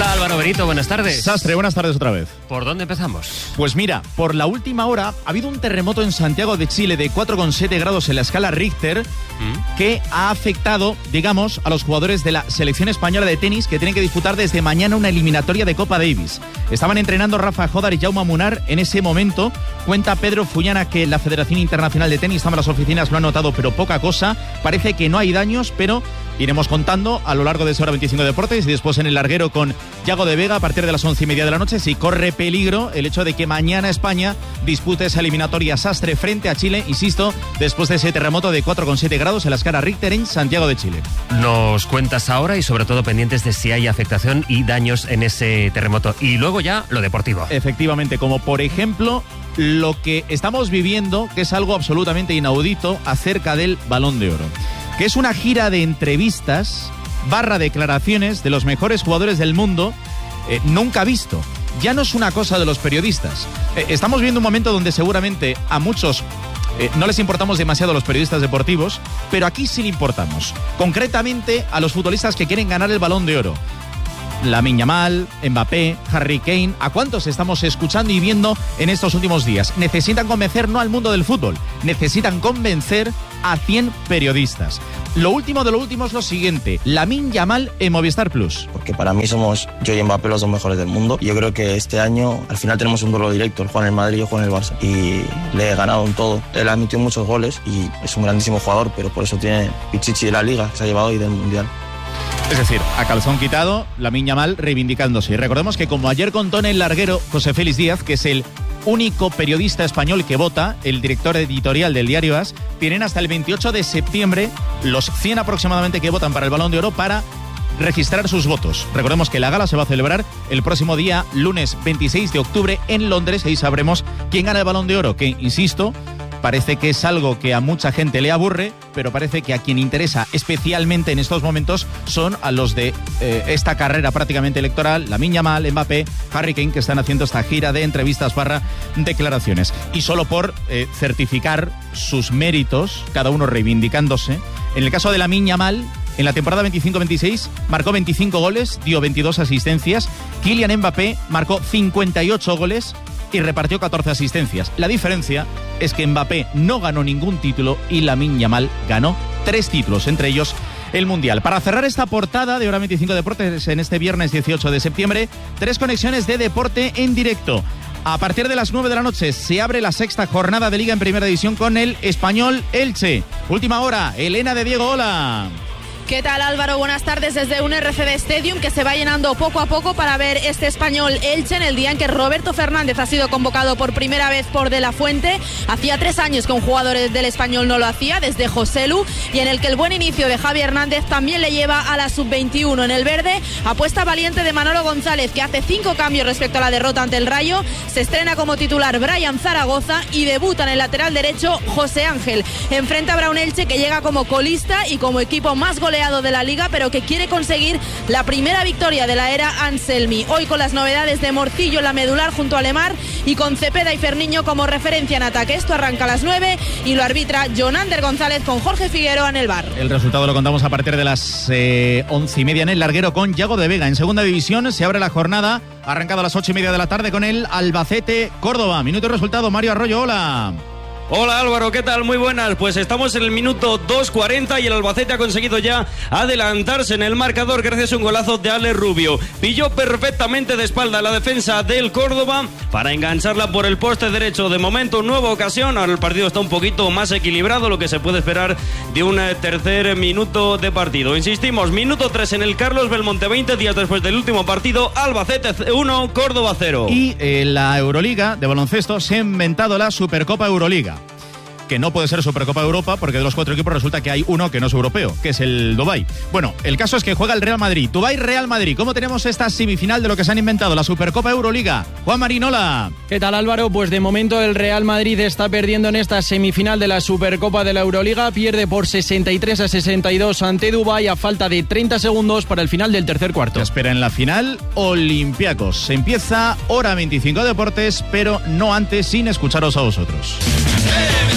Benito, buenas tardes.
Sastre, buenas tardes otra vez.
¿Por dónde empezamos?
Pues mira, por la última hora ha habido un terremoto en Santiago de Chile de cuatro coma siete grados en la escala Richter ¿Mm? que ha afectado, digamos, a los jugadores de la selección española de tenis que tienen que disputar desde mañana una eliminatoria de Copa Davis. Estaban entrenando Rafa Jodar y Jaume Munar en ese momento. Cuenta Pedro Fullana que la Federación Internacional de Tenis, están las oficinas, lo han notado, pero poca cosa. Parece que no hay daños, pero iremos contando a lo largo de esa hora veinticinco de Deportes y después en el larguero con Yago de Vega a partir de las once y media de la noche. Si corre peligro el hecho de que mañana España dispute esa eliminatoria Sastre frente a Chile, insisto, después de ese terremoto de cuatro coma siete grados en la escala Richter en Santiago de Chile.
Nos cuentas ahora y sobre todo pendientes de si hay afectación y daños en ese terremoto. Y luego ya lo deportivo.
Efectivamente, como por ejemplo lo que estamos viviendo, que es algo absolutamente inaudito acerca del Balón de Oro, que es una gira de entrevistas barra declaraciones de los mejores jugadores del mundo eh, nunca visto. Ya no es una cosa de los periodistas. Eh, estamos viendo un momento donde seguramente a muchos eh, no les importamos demasiado a los periodistas deportivos, pero aquí sí le importamos. Concretamente a los futbolistas que quieren ganar el Balón de Oro. Lamine Yamal, Mbappé, Harry Kane, ¿a cuántos estamos escuchando y viendo en estos últimos días? Necesitan convencer no al mundo del fútbol, necesitan convencer a cien periodistas. Lo último de lo último es lo siguiente: Lamine Yamal en Movistar Plus.
Porque para mí somos yo y Mbappé los dos mejores del mundo. Y yo creo que este año al final tenemos un duelo directo. Él juega en el Madrid y yo juego en el Barça. Y le he ganado en todo. Él ha metido muchos goles y es un grandísimo jugador, pero por eso tiene Pichichi de la Liga, que se ha llevado hoy del Mundial.
Es decir, a calzón quitado, Lamine Yamal reivindicándose. Y recordemos que, como ayer contó en el larguero José Félix Díaz, que es el único periodista español que vota, el director editorial del diario AS, tienen hasta el veintiocho de septiembre los cien aproximadamente que votan para el Balón de Oro para registrar sus votos. Recordemos que la gala se va a celebrar el próximo día, lunes veintiséis de octubre, en Londres, y ahí sabremos quién gana el Balón de Oro, que, insisto, parece que es algo que a mucha gente le aburre, pero parece que a quien interesa especialmente en estos momentos son a los de eh, esta carrera prácticamente electoral, Lamine Yamal, Mbappé, Harry Kane, que están haciendo esta gira de entrevistas barra declaraciones. Y solo por eh, certificar sus méritos, cada uno reivindicándose, en el caso de Lamine Yamal, en la temporada veinticinco veintiséis marcó veinticinco goles, dio veintidós asistencias. Kylian Mbappé marcó cincuenta y ocho goles y repartió catorce asistencias. La diferencia es que Mbappé no ganó ningún título y Lamine Yamal ganó tres títulos, entre ellos el Mundial. Para cerrar esta portada de Hora veinticinco Deportes en este viernes dieciocho de septiembre, tres conexiones de deporte en directo. A partir de las nueve de la noche se abre la sexta jornada de Liga en Primera División con el Español Elche. Última hora, Elena de Diego, hola.
¿Qué tal, Álvaro? Buenas tardes desde un R C D Stadium que se va llenando poco a poco para ver este Español Elche en el día en que Roberto Fernández ha sido convocado por primera vez por De La Fuente. Hacía tres años que un jugador del Español no lo hacía, desde Joselu, y en el que el buen inicio de Javi Hernández también le lleva a la sub veintiuno. En el verde, apuesta valiente de Manolo González, que hace cinco cambios respecto a la derrota ante el Rayo. Se estrena como titular Brian Zaragoza y debuta en el lateral derecho José Ángel. Enfrente habrá un Elche que llega como colista y como equipo más goleado de la Liga, pero que quiere conseguir la primera victoria de la era Anselmi. Hoy con las novedades de Morcillo en la medular junto a Lemar y con Cepeda y Ferniño como referencia en ataque. Esto arranca a las nueve y lo arbitra Jonander González con Jorge Figueroa en el bar.
El resultado lo contamos a partir de las eh, once y media en el larguero con Yago de Vega. En segunda división se abre la jornada, arrancado a las ocho y media de la tarde con el Albacete Córdoba. Minuto y resultado, Mario Arroyo, hola.
Hola Álvaro, ¿qué tal? Muy buenas. Pues estamos en el minuto dos cuarenta y el Albacete ha conseguido ya adelantarse en el marcador gracias a un golazo de Ale Rubio. Pilló perfectamente de espalda la defensa del Córdoba para engancharla por el poste derecho. De momento, nueva ocasión. Ahora el partido está un poquito más equilibrado, lo que se puede esperar de un tercer minuto de partido. Insistimos, minuto tres en el Carlos Belmonte, veinte días después del último partido. Albacete uno, Córdoba cero.
Y en la Euroliga de baloncesto se ha inventado la Supercopa Euroliga, que no puede ser Supercopa Europa porque de los cuatro equipos resulta que hay uno que no es europeo, que es el Dubái. Bueno, el caso es que juega el Real Madrid. Dubái-Real Madrid. ¿Cómo tenemos esta semifinal de lo que se han inventado, la Supercopa Euroliga? Juan Marinola.
¿Qué tal, Álvaro? Pues de momento el Real Madrid está perdiendo en esta semifinal de la Supercopa de la Euroliga. Pierde por sesenta y tres a sesenta y dos ante Dubái a falta de treinta segundos para el final del tercer cuarto.
Se espera en la final Olympiacos. Se empieza Hora veinticinco Deportes, pero no antes sin escucharos a vosotros.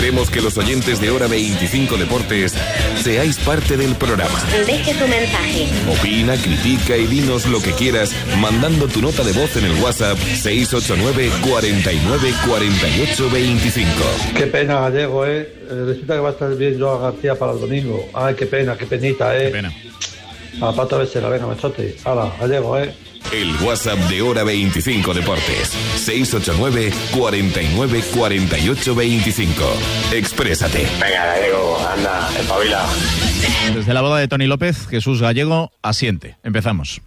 Queremos que los oyentes de Hora veinticinco Deportes seáis parte del programa.
Deje tu mensaje.
Opina, critica y dinos lo que quieras mandando tu nota de voz en el WhatsApp seis ocho nueve, cuarenta y nueve, cuarenta y ocho, veinticinco.
Qué pena, Gallego, ¿eh? Resulta que va a estar bien Joan García para el domingo. Ay, qué pena, qué penita, ¿eh?
Qué pena.
A la pata la venga, machote. Hala, Gallego, ¿eh?
El WhatsApp de Hora veinticinco Deportes. seis ocho nueve, cuarenta y nueve, cuarenta y ocho, veinticinco. Exprésate.
Venga, Gallego, anda, espabila.
Desde la boda de Toni López, Jesús Gallego asiente. Empezamos.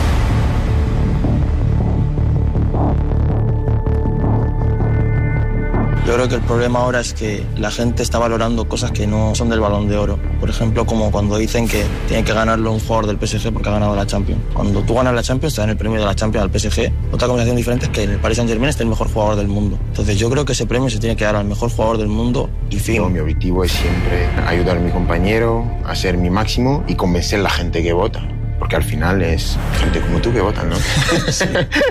Yo creo que el problema ahora es que la gente está valorando cosas que no son del Balón de Oro. Por ejemplo, como cuando dicen que tiene que ganarlo un jugador del P S G porque ha ganado la Champions. Cuando tú ganas la Champions, te dan el premio de la Champions al P S G. Otra combinación diferente es que en el Paris Saint-Germain esté el mejor jugador del mundo. Entonces yo creo que ese premio se tiene que dar al mejor jugador del mundo y fin.
Yo, mi objetivo es siempre ayudar a mi compañero, hacer mi máximo y convencer a la gente que vota. Porque al final es gente como tú que votan, ¿no?
Sí.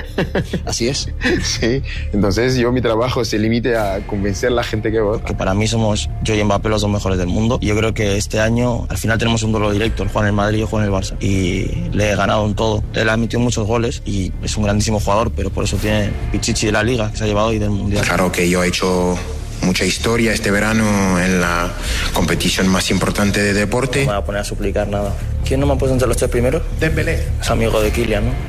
Así es.
Sí. Entonces yo mi trabajo se limite a convencer a la gente que vota.
Que para mí somos yo y Mbappé los dos mejores del mundo. Y yo creo que este año al final tenemos un duelo directo. Él juega en el Madrid y yo juego en el Barça. Y le he ganado en todo. Él ha metido muchos goles y es un grandísimo jugador, pero por eso tiene Pichichi de la Liga que se ha llevado y del Mundial.
Claro que yo he hecho mucha historia este verano en la competición más importante de deporte.
No me voy a poner a suplicar nada. ¿Quién no me ha puesto entre los tres primeros?
Dembélé.
Es amigo de Kylian, ¿no?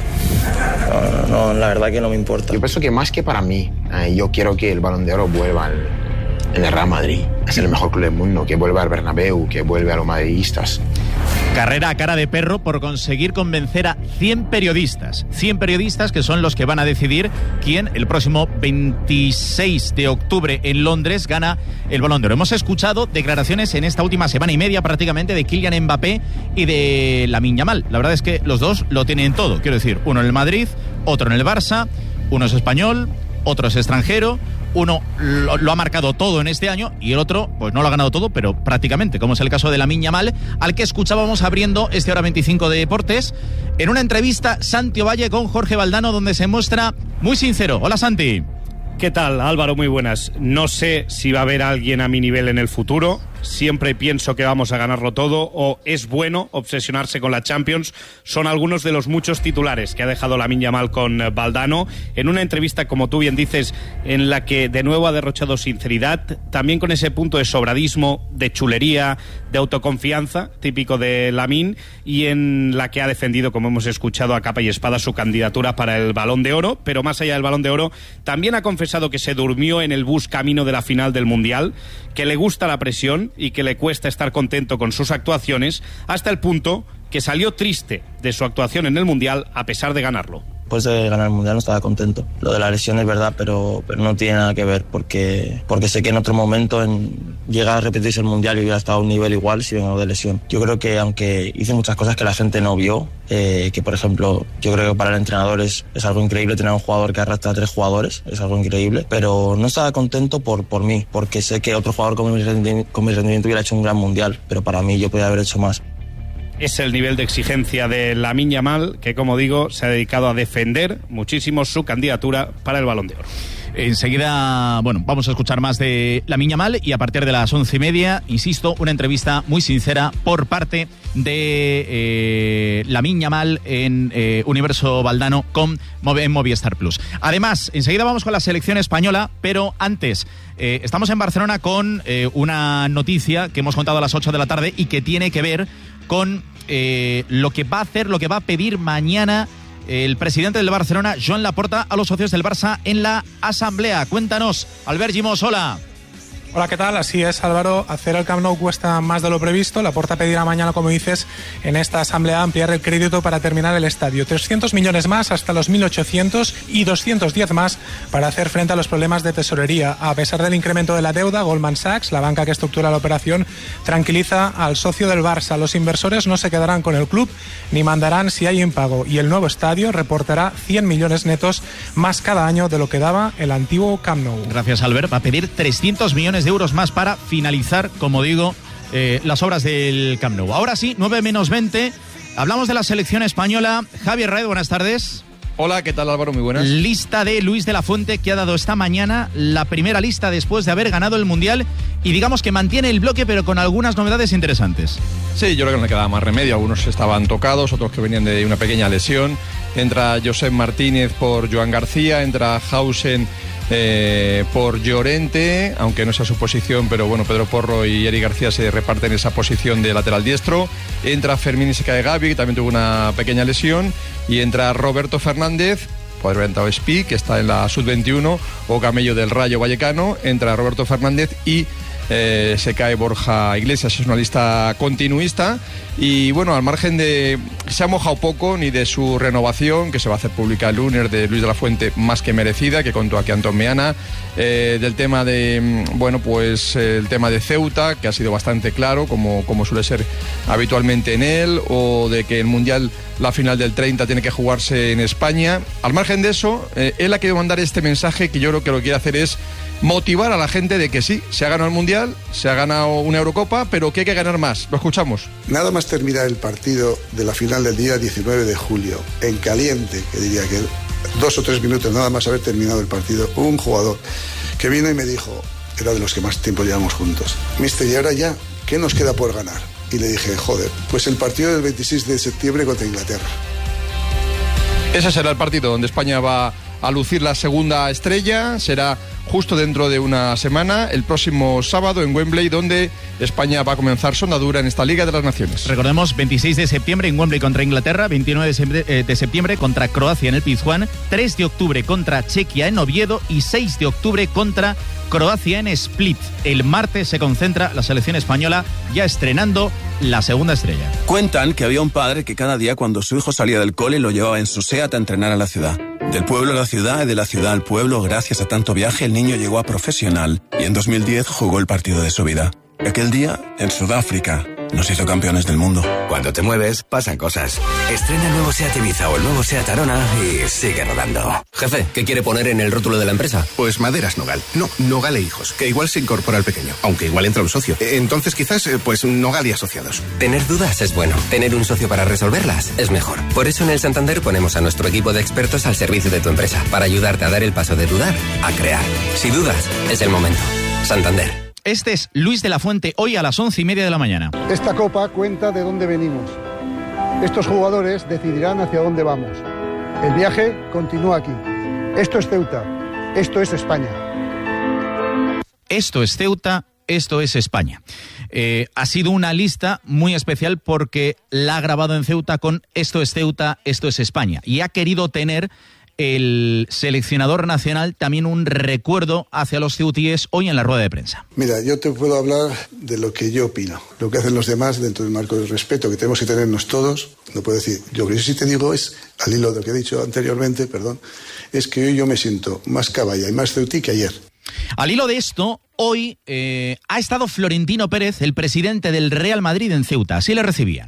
No, no, no, la verdad que no me importa.
Yo pienso que más que para mí, eh, yo quiero que el Balón de Oro vuelva al, en el Real Madrid. Es el mejor club del mundo, que vuelva al Bernabéu, que vuelva a los madridistas.
Carrera a cara de perro por conseguir convencer a cien periodistas. cien periodistas que son los que van a decidir quién el próximo veintiséis de octubre en Londres gana el Balón de Oro. Hemos escuchado declaraciones en esta última semana y media prácticamente de Kylian Mbappé y de Lamine Yamal. La verdad es que los dos lo tienen todo. Quiero decir, uno en el Madrid, otro en el Barça, uno es español, otro es extranjero. Uno lo, lo ha marcado todo en este año y el otro pues no lo ha ganado todo, pero prácticamente, como es el caso de Lamine Yamal, al que escuchábamos abriendo este Hora veinticinco de Deportes en una entrevista Santi Ovalle con Jorge Valdano, donde se muestra muy sincero. Hola, Santi.
¿Qué tal, Álvaro? Muy buenas. No sé si va a haber alguien a mi nivel en el futuro. Siempre pienso que vamos a ganarlo todo, o es bueno obsesionarse con la Champions. Son algunos de los muchos titulares que ha dejado Lamine Yamal con Valdano en una entrevista, como tú bien dices, en la que de nuevo ha derrochado sinceridad, también con ese punto de sobradismo, de chulería, de autoconfianza típico de Lamine, y en la que ha defendido, como hemos escuchado, a capa y espada su candidatura para el Balón de Oro. Pero más allá del Balón de Oro, también ha confesado que se durmió en el bus camino de la final del Mundial, que le gusta la presión y que le cuesta estar contento con sus actuaciones, hasta el punto que salió triste de su actuación en el Mundial a pesar de ganarlo.
Después de ganar el Mundial no estaba contento. Lo de la lesión es verdad, pero, pero no tiene nada que ver, porque, porque sé que en otro momento en, llega a repetirse el Mundial y hubiera estado a un nivel igual si vengo de lesión. Yo creo que aunque hice muchas cosas que la gente no vio, eh, que por ejemplo, yo creo que para el entrenador es, es algo increíble tener un jugador que arrastra a tres jugadores, es algo increíble, pero no estaba contento por, por mí, porque sé que otro jugador con mi, rendimiento, con mi rendimiento hubiera hecho un gran Mundial, pero para mí yo podía haber hecho más.
Es el nivel de exigencia de Lamine Yamal, que, como digo, se ha dedicado a defender muchísimo su candidatura para el Balón de Oro.
Enseguida, bueno, vamos a escuchar más de Lamine Yamal y a partir de las once y media, insisto, una entrevista muy sincera por parte de eh, Lamine Yamal en eh, Universo Valdano con en Movistar Plus. Además, enseguida vamos con la selección española, pero antes eh, estamos en Barcelona con eh, una noticia que hemos contado a las ocho de la tarde y que tiene que ver con eh, lo que va a hacer, lo que va a pedir mañana el presidente del Barcelona, Joan Laporta, a los socios del Barça en la asamblea. Cuéntanos, Albert Gimos, hola.
Hola, ¿qué tal? Así es, Álvaro. Hacer el Camp Nou cuesta más de lo previsto. Laporta pedirá mañana, como dices, en esta asamblea ampliar el crédito para terminar el estadio. trescientos millones más hasta los mil ochocientos y doscientos diez más para hacer frente a los problemas de tesorería. A pesar del incremento de la deuda, Goldman Sachs, la banca que estructura la operación, tranquiliza al socio del Barça. Los inversores no se quedarán con el club ni mandarán si hay impago, y el nuevo estadio reportará cien millones netos más cada año de lo que daba el antiguo Camp Nou.
Gracias, Albert. Va a pedir trescientos millones de euros más para finalizar, como digo, eh, las obras del Camp Nou. Ahora sí, nueve menos veinte, hablamos de la selección española. Javier Raed, buenas tardes.
Hola, ¿qué tal, Álvaro? Muy buenas.
Lista de Luis de la Fuente, que ha dado esta mañana la primera lista después de haber ganado el Mundial y digamos que mantiene el bloque pero con algunas novedades interesantes.
Sí, yo creo que no le quedaba más remedio. Algunos estaban tocados, otros que venían de una pequeña lesión. Entra Josep Martínez por Joan García, entra Hausen eh, por Llorente, aunque no sea su posición, pero bueno, Pedro Porro y Eric García se reparten esa posición de lateral diestro. Entra Fermín y se cae Gavi, que también tuvo una pequeña lesión, y entra Roberto Fernández. Podría haber entrado Espi, que está en la sub veintiuno, o Camello del Rayo Vallecano. Entra Roberto Fernández y Eh, se cae Borja Iglesias. Es una lista continuista y bueno, al margen de... se ha mojado poco ni de su renovación, que se va a hacer pública el lunes, de Luis de la Fuente, más que merecida, que contó aquí Antón Meana, eh, del tema de, bueno, pues el tema de Ceuta, que ha sido bastante claro, como, como suele ser habitualmente en él, o de que el Mundial, la final del treinta, tiene que jugarse en España. Al margen de eso, eh, él ha querido mandar este mensaje que yo creo que lo que quiere hacer es motivar a la gente de que sí, se ha ganado el Mundial, se ha ganado una Eurocopa, pero que hay que ganar más. Lo escuchamos.
Nada más terminar el partido de la final del día diecinueve de julio, en caliente, que diría que dos o tres minutos nada más haber terminado el partido, hubo un jugador que vino y me dijo, era de los que más tiempo llevamos juntos: mister, ¿y ahora ya qué nos queda por ganar? Y le dije, joder, pues el partido del veintiséis de septiembre contra Inglaterra.
Ese será el partido donde España va a lucir la segunda estrella. Será justo dentro de una semana, el próximo sábado en Wembley, donde España va a comenzar su andadura en esta Liga de las Naciones.
Recordemos, veintiséis de septiembre en Wembley contra Inglaterra, veintinueve de septiembre contra Croacia en el Pizjuán, tres de octubre contra Chequia en Oviedo y seis de octubre contra Croacia en Split. El martes se concentra la selección española, ya estrenando la segunda estrella.
Cuentan que había un padre que cada día, cuando su hijo salía del cole, lo llevaba en su SEAT a entrenar a la ciudad. Del pueblo a la ciudad y de la ciudad al pueblo, gracias a tanto viaje, el niño llegó a profesional y en dos mil diez jugó el partido de su vida. Aquel día, en Sudáfrica, nos hizo campeones del mundo.
Cuando te mueves, pasan cosas. Estrena el nuevo SEAT Ibiza o el nuevo SEAT Arona y sigue rodando.
Jefe, ¿qué quiere poner en el rótulo de la empresa?
Pues Maderas Nogal. No, Nogal e Hijos, que igual se incorpora al pequeño, aunque igual entra un socio. Entonces quizás, pues Nogal y Asociados.
Tener dudas es bueno. Tener un socio para resolverlas es mejor. Por eso en el Santander ponemos a nuestro equipo de expertos al servicio de tu empresa, para ayudarte a dar el paso de dudar a crear. Si dudas, es el momento. Santander.
Este es Luis de la Fuente, hoy a las once y media de la mañana.
Esta copa cuenta de dónde venimos. Estos jugadores decidirán hacia dónde vamos. El viaje continúa aquí. Esto es Ceuta. Esto es España.
Esto es Ceuta. Esto es España. Eh, ha sido una lista muy especial porque la ha grabado en Ceuta con Esto es Ceuta, esto es España. Y ha querido tener el seleccionador nacional también un recuerdo hacia los ceutíes hoy en la rueda de prensa.
Mira, yo te puedo hablar de lo que yo opino, lo que hacen los demás dentro del marco del respeto que tenemos que tenernos todos. No puedo decir, lo que yo sí te digo es, al hilo de lo que he dicho anteriormente, perdón, es que hoy yo me siento más caballa y más ceutí que ayer.
Al hilo de esto, hoy eh, ha estado Florentino Pérez, el presidente del Real Madrid, en Ceuta. Así le recibían.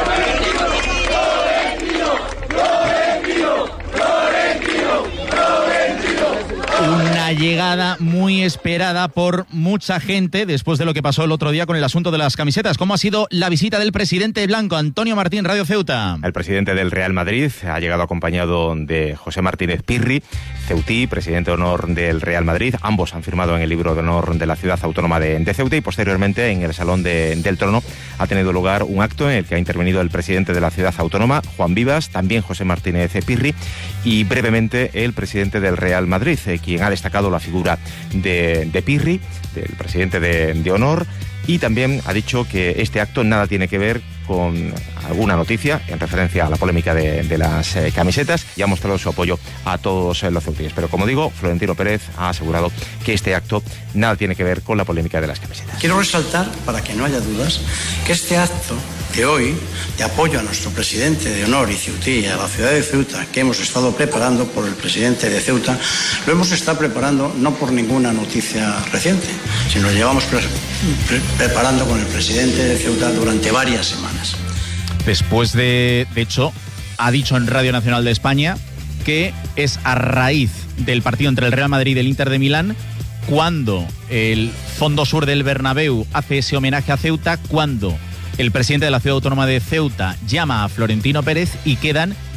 Una llegada muy esperada por mucha gente después de lo que pasó el otro día con el asunto de las camisetas. ¿Cómo ha sido la visita del presidente blanco? Antonio Martín, Radio Ceuta.
El presidente del Real Madrid ha llegado acompañado de José Martínez Pirri, ceutí, presidente de honor del Real Madrid. Ambos han firmado en el libro de honor de la ciudad autónoma de, de Ceuta, y posteriormente en el Salón de, del Trono ha tenido lugar un acto en el que ha intervenido el presidente de la ciudad autónoma, Juan Vivas, también José Martínez Pirri, y brevemente el presidente del Real Madrid, quien ha destacado la figura de, de Pirri, del presidente de, de honor, y también ha dicho que este acto nada tiene que ver con alguna noticia en referencia a la polémica de, de las eh, camisetas, y ha mostrado su apoyo a todos eh, los ceutíes. Pero como digo, Florentino Pérez ha asegurado que este acto nada tiene que ver con la polémica de las camisetas.
Quiero resaltar, para que no haya dudas, que este acto de hoy, de apoyo a nuestro presidente de honor y ceutí, a la ciudad de Ceuta, que hemos estado preparando por el presidente de Ceuta, lo hemos estado preparando no por ninguna noticia reciente, sino lo llevamos pre pre preparando con el presidente de Ceuta durante varias semanas.
Después de, de hecho, ha dicho en Radio Nacional de España que es a raíz del partido entre el Real Madrid y el Inter de Milán cuando el Fondo Sur del Bernabéu hace ese homenaje a Ceuta, cuando el presidente de la Ciudad Autónoma de Ceuta llama a Florentino Pérez y quedan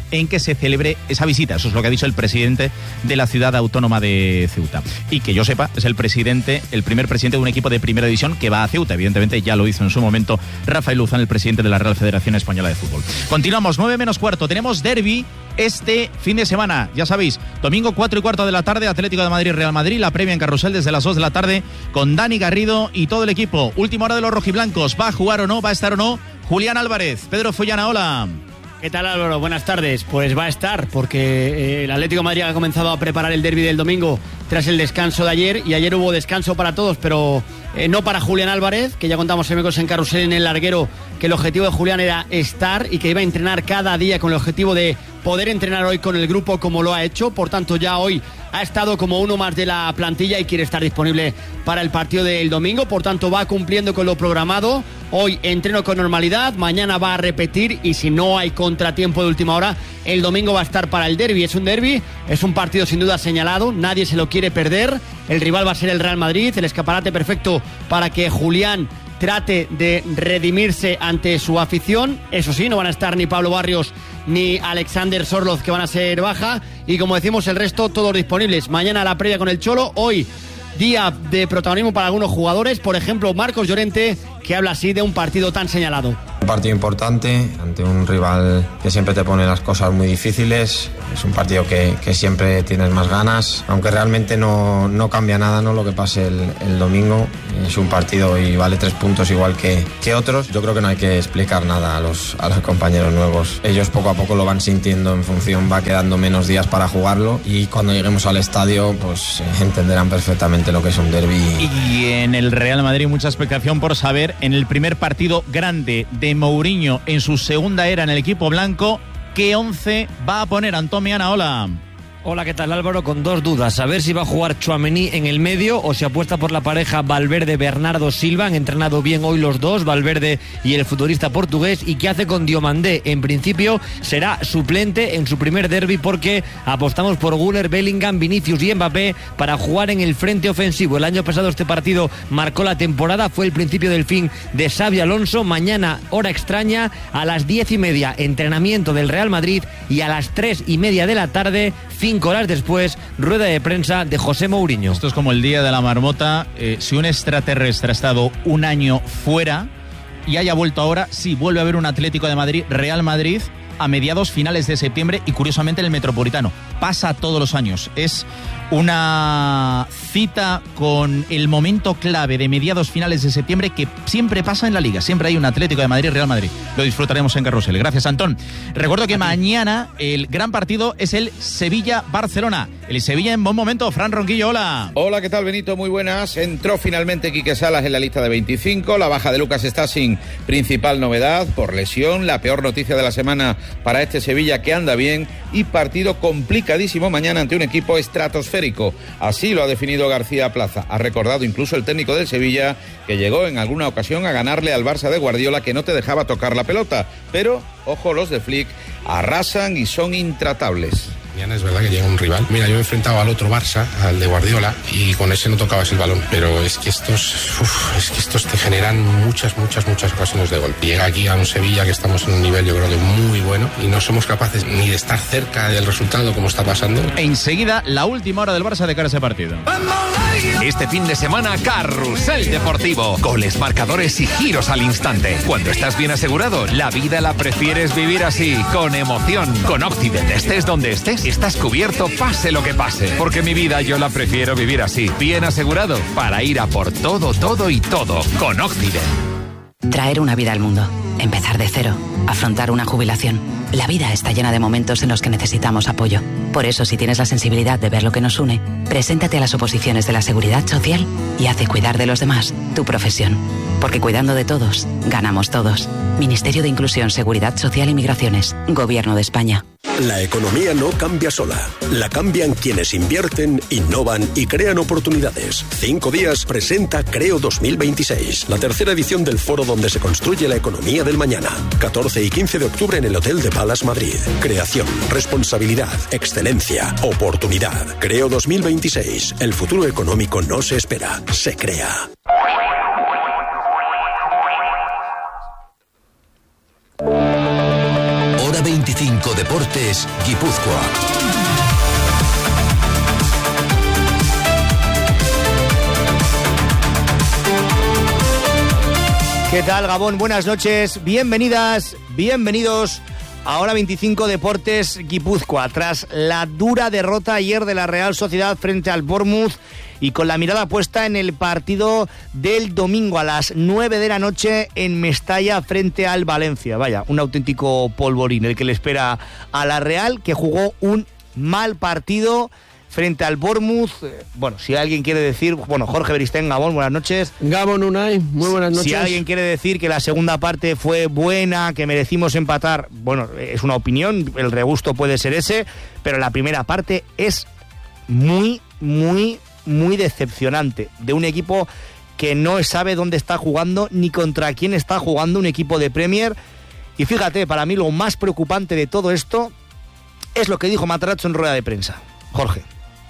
en que se celebre esa visita. Eso es lo que ha dicho el presidente de la ciudad autónoma de Ceuta. Y que yo sepa, es el presidente, el primer presidente de un equipo de primera división que va a Ceuta. Evidentemente ya lo hizo en su momento Rafael Luzán, el presidente de la Real Federación Española de Fútbol. Continuamos, nueve menos cuarto. Tenemos derbi este fin de semana. Ya sabéis, domingo cuatro y cuarto de la tarde, Atlético de Madrid, Real Madrid. La previa en Carrusel desde las dos de la tarde con Dani Garrido y todo el equipo. Última hora de los rojiblancos. ¿Va a jugar o no? ¿Va a estar o no? Julián Álvarez. Pedro Follana, hola.
¿Qué tal, Álvaro? Buenas tardes. Pues va a estar, porque eh, el Atlético de Madrid ha comenzado a preparar el derbi del domingo tras el descanso de ayer, y ayer hubo descanso para todos, pero eh, no para Julián Álvarez, que ya contamos amigos en Carrusel en el larguero que el objetivo de Julián era estar y que iba a entrenar cada día con el objetivo de poder entrenar hoy con el grupo como lo ha hecho. Por tanto, ya hoy ha estado como uno más de la plantilla y quiere estar disponible para el partido del domingo. Por tanto, va cumpliendo con lo programado. Hoy entreno con normalidad, mañana va a repetir, y si no hay contratiempo de última hora, el domingo va a estar para el derbi. Es un derbi, es un partido sin duda señalado, nadie se lo quiere perder. El rival va a ser el Real Madrid, el escaparate perfecto para que Julián trate de redimirse ante su afición. Eso sí, no van a estar ni Pablo Barrios ni Alexander Sorloz, que van a ser baja, y como decimos, el resto todos disponibles. Mañana la previa con el Cholo, hoy día de protagonismo para algunos jugadores, por ejemplo Marcos Llorente, que habla así de un partido tan señalado.
Un partido importante ante un rival que siempre te pone las cosas muy difíciles. Es un partido que, que siempre tienes más ganas, aunque realmente no, no cambia nada, ¿no?, lo que pase el, el domingo. Es un partido y vale tres puntos igual que, que otros. Yo creo que no hay que explicar nada a los, a los compañeros nuevos. Ellos poco a poco lo van sintiendo en función, va quedando menos días para jugarlo, y cuando lleguemos al estadio pues entenderán perfectamente lo que es un derbi.
Y en el Real Madrid mucha expectación por saber, en el primer partido grande de Mourinho en su segunda era en el equipo blanco, ¿qué once va a poner? Antón Meana, hola.
Hola, ¿qué tal, Álvaro? Con dos dudas, a ver si va a jugar Tchouaméni en el medio o si apuesta por la pareja Valverde-Bernardo Silva. Han entrenado bien hoy los dos, Valverde y el futbolista portugués. ¿Y qué hace con Diomandé? En principio será suplente en su primer derbi, porque apostamos por Güler, Bellingham, Vinicius y Mbappé para jugar en el frente ofensivo. El año pasado este partido marcó la temporada, fue el principio del fin de Xabi Alonso. Mañana, hora extraña, a las diez y media, entrenamiento del Real Madrid, y a las tres y media de la tarde, cinco horas después, rueda de prensa de José Mourinho.
Esto es como el día de la marmota. Eh, si un extraterrestre ha estado un año fuera y haya vuelto ahora, sí, vuelve a haber un Atlético de Madrid, Real Madrid, a mediados finales de septiembre, y curiosamente en el Metropolitano. Pasa todos los años. Es una cita con el momento clave de mediados finales de septiembre que siempre pasa en la Liga. Siempre hay un Atlético de Madrid, Real Madrid. Lo disfrutaremos en Carrusel. Gracias, Antón. Recuerdo que mañana el gran partido es el Sevilla-Barcelona. El Sevilla en buen momento. Fran Ronquillo, hola.
Hola, ¿qué tal, Benito? Muy buenas. Entró finalmente Quique Salas en la lista de veinticinco. La baja de Lucas está sin principal novedad por lesión. La peor noticia de la semana para este Sevilla, que anda bien, y partido complicadísimo mañana ante un equipo estratosférico. Así lo ha definido García Plaza. Ha recordado incluso el técnico del Sevilla que llegó en alguna ocasión a ganarle al Barça de Guardiola, que no te dejaba tocar la pelota. Pero, ojo, los de Flick arrasan y son intratables.
Mañana es verdad que llega un rival. Mira, yo he enfrentado al otro Barça, al de Guardiola, y con ese no tocabas el balón. Pero es que estos, uf, es que estos te generan muchas, muchas, muchas ocasiones de gol. Llega aquí a un Sevilla que estamos en un nivel, yo creo que muy bueno, y no somos capaces ni de estar cerca del resultado como está pasando.
Enseguida, la última hora del Barça de cara a ese partido.
Este fin de semana, Carrusel Deportivo. Goles, marcadores y giros al instante. Cuando estás bien asegurado, la vida la prefieres vivir así, con emoción. Con Occident, estés donde estés, estás cubierto, pase lo que pase. Porque mi vida yo la prefiero vivir así, bien asegurado, para ir a por todo, todo y todo. Con Occident.
Traer una vida al mundo, empezar de cero, afrontar una jubilación. La vida está llena de momentos en los que necesitamos apoyo. Por eso, si tienes la sensibilidad de ver lo que nos une, preséntate a las oposiciones de la Seguridad Social y haz de cuidar de los demás tu profesión. Porque cuidando de todos, ganamos todos. Ministerio de Inclusión, Seguridad Social y Migraciones. Gobierno de España.
La economía no cambia sola. La cambian quienes invierten, innovan y crean oportunidades. Cinco días presenta Creo dos mil veintiséis, la tercera edición del foro donde se construye la economía del mañana. catorce y quince de octubre en el Hotel de Palace Madrid. Creación, responsabilidad, excelencia, oportunidad. Creo dos mil veintiséis. El futuro económico no se espera, se crea.
Hora veinticinco Deportes.
Deportes Guipúzcoa.
¿Qué tal, Gabón? Buenas noches, bienvenidas, bienvenidos a Hora veinticinco Deportes Guipúzcoa. Tras la dura derrota ayer de la Real Sociedad frente al Bournemouth y con la mirada puesta en el partido del domingo a las nueve de la noche en Mestalla frente al Valencia. Vaya, un auténtico polvorín el que le espera a la Real, que jugó un mal partido frente al Bournemouth. Bueno, si alguien quiere decir... Bueno, Jorge Beristén, Gabón, buenas noches.
Gabón Unai, muy buenas noches.
Si alguien quiere decir que la segunda parte fue buena, que merecimos empatar, bueno, es una opinión, el regusto puede ser ese, pero la primera parte es muy, muy, muy decepcionante. De un equipo que no sabe dónde está jugando ni contra quién está jugando, un equipo de Premier. Y fíjate, para mí lo más preocupante de todo esto es lo que dijo Matarazzo en rueda de prensa. Jorge.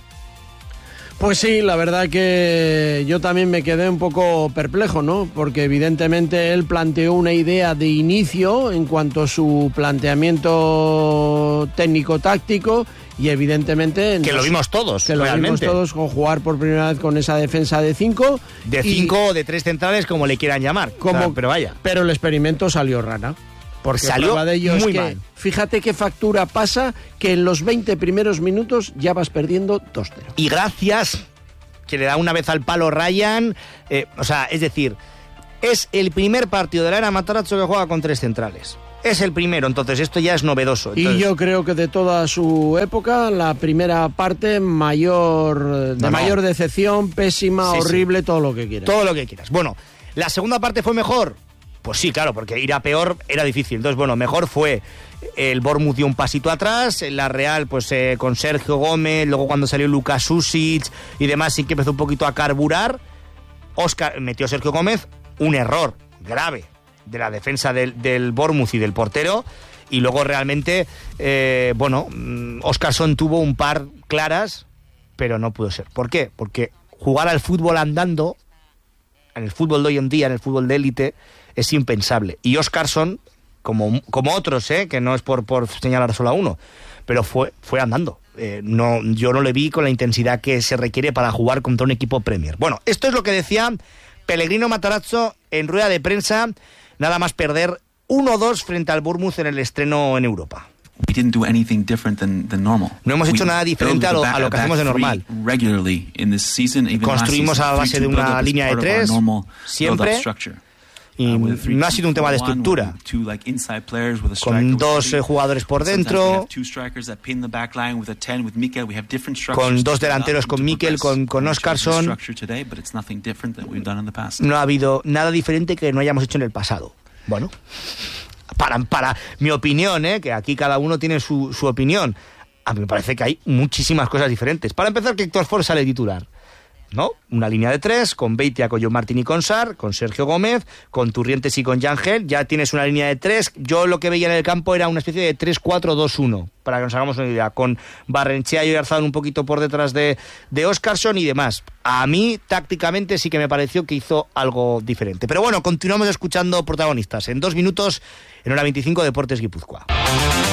Pues sí, la verdad que yo también me quedé un poco perplejo, ¿no? Porque evidentemente él planteó una idea de inicio en cuanto a su planteamiento técnico-táctico y evidentemente...
Que lo vimos todos,
Que lo
realmente.
vimos todos con jugar por primera vez con esa defensa de cinco.
De cinco o de tres centrales, como le quieran llamar.
Como,
Claro, pero vaya.
Pero el experimento salió rana. Porque
salió
prueba de ello es
muy
que,
mal.
fíjate qué factura pasa, que en los veinte primeros minutos ya vas perdiendo dos cero.
Y gracias, que le da una vez al palo Ryan, eh, o sea, es decir, es el primer partido de la era Matarazzo que juega con tres centrales. Es el primero, entonces esto ya es novedoso. Entonces...
Y yo creo que de toda su época, la primera parte mayor de
No, no.
mayor decepción, pésima,
Sí, sí.
horrible, todo lo que quieras.
Todo lo que quieras. Bueno, ¿la segunda parte fue mejor? Pues sí, claro, porque ir a peor era difícil. Entonces, bueno, mejor fue el Bournemouth dio un pasito atrás, la Real pues eh, con Sergio Gómez, luego cuando salió Lucas Susic y demás sí que empezó un poquito a carburar. Óscar metió Sergio Gómez, un error grave de la defensa del, del Bournemouth y del portero, y luego realmente, eh, bueno, Óscarson tuvo un par claras, pero no pudo ser. ¿Por qué? Porque jugar al fútbol andando, en el fútbol de hoy en día, en el fútbol de élite, es impensable. Y Óscarson, como, como otros, ¿eh? Que no es por, por señalar solo a uno, pero fue, fue andando. Eh, no, yo no le vi con la intensidad que se requiere para jugar contra un equipo Premier. Bueno, esto es lo que decía Pellegrino Matarazzo en rueda de prensa, nada más perder uno dos frente al Bournemouth en el estreno en Europa.
We didn't do anything different than, than normal.
No hemos hecho
We
nada diferente a lo, a lo que hacemos de normal.
Regularly in this season, even
Construimos
last season,
a base de una línea de tres, siempre, y no ha sido un tema de estructura. Con dos eh, jugadores por dentro, con dos delanteros, con Mikel, con, con Óscarson. No ha habido nada diferente que no hayamos hecho en el pasado. Bueno, para, para mi opinión, ¿eh? Que aquí cada uno tiene su, su opinión. A mí me parece que hay muchísimas cosas diferentes. Para empezar, que Héctor Ford sale titular, ¿no? Una línea de tres, con Beitia, con John Martín y con Sarr, con Sergio Gómez, con Turrientes y con Yangel. Ya tienes una línea de tres. Yo lo que veía en el campo era una especie de tres cuatro dos uno, para que nos hagamos una idea, con Barrenechea y Oyarzabal un poquito por detrás de, de Óscarson y demás. A mí, tácticamente, sí que me pareció que hizo algo diferente. Pero bueno, continuamos escuchando protagonistas. En dos minutos, en Hora veinticinco Deportes Guipúzcoa.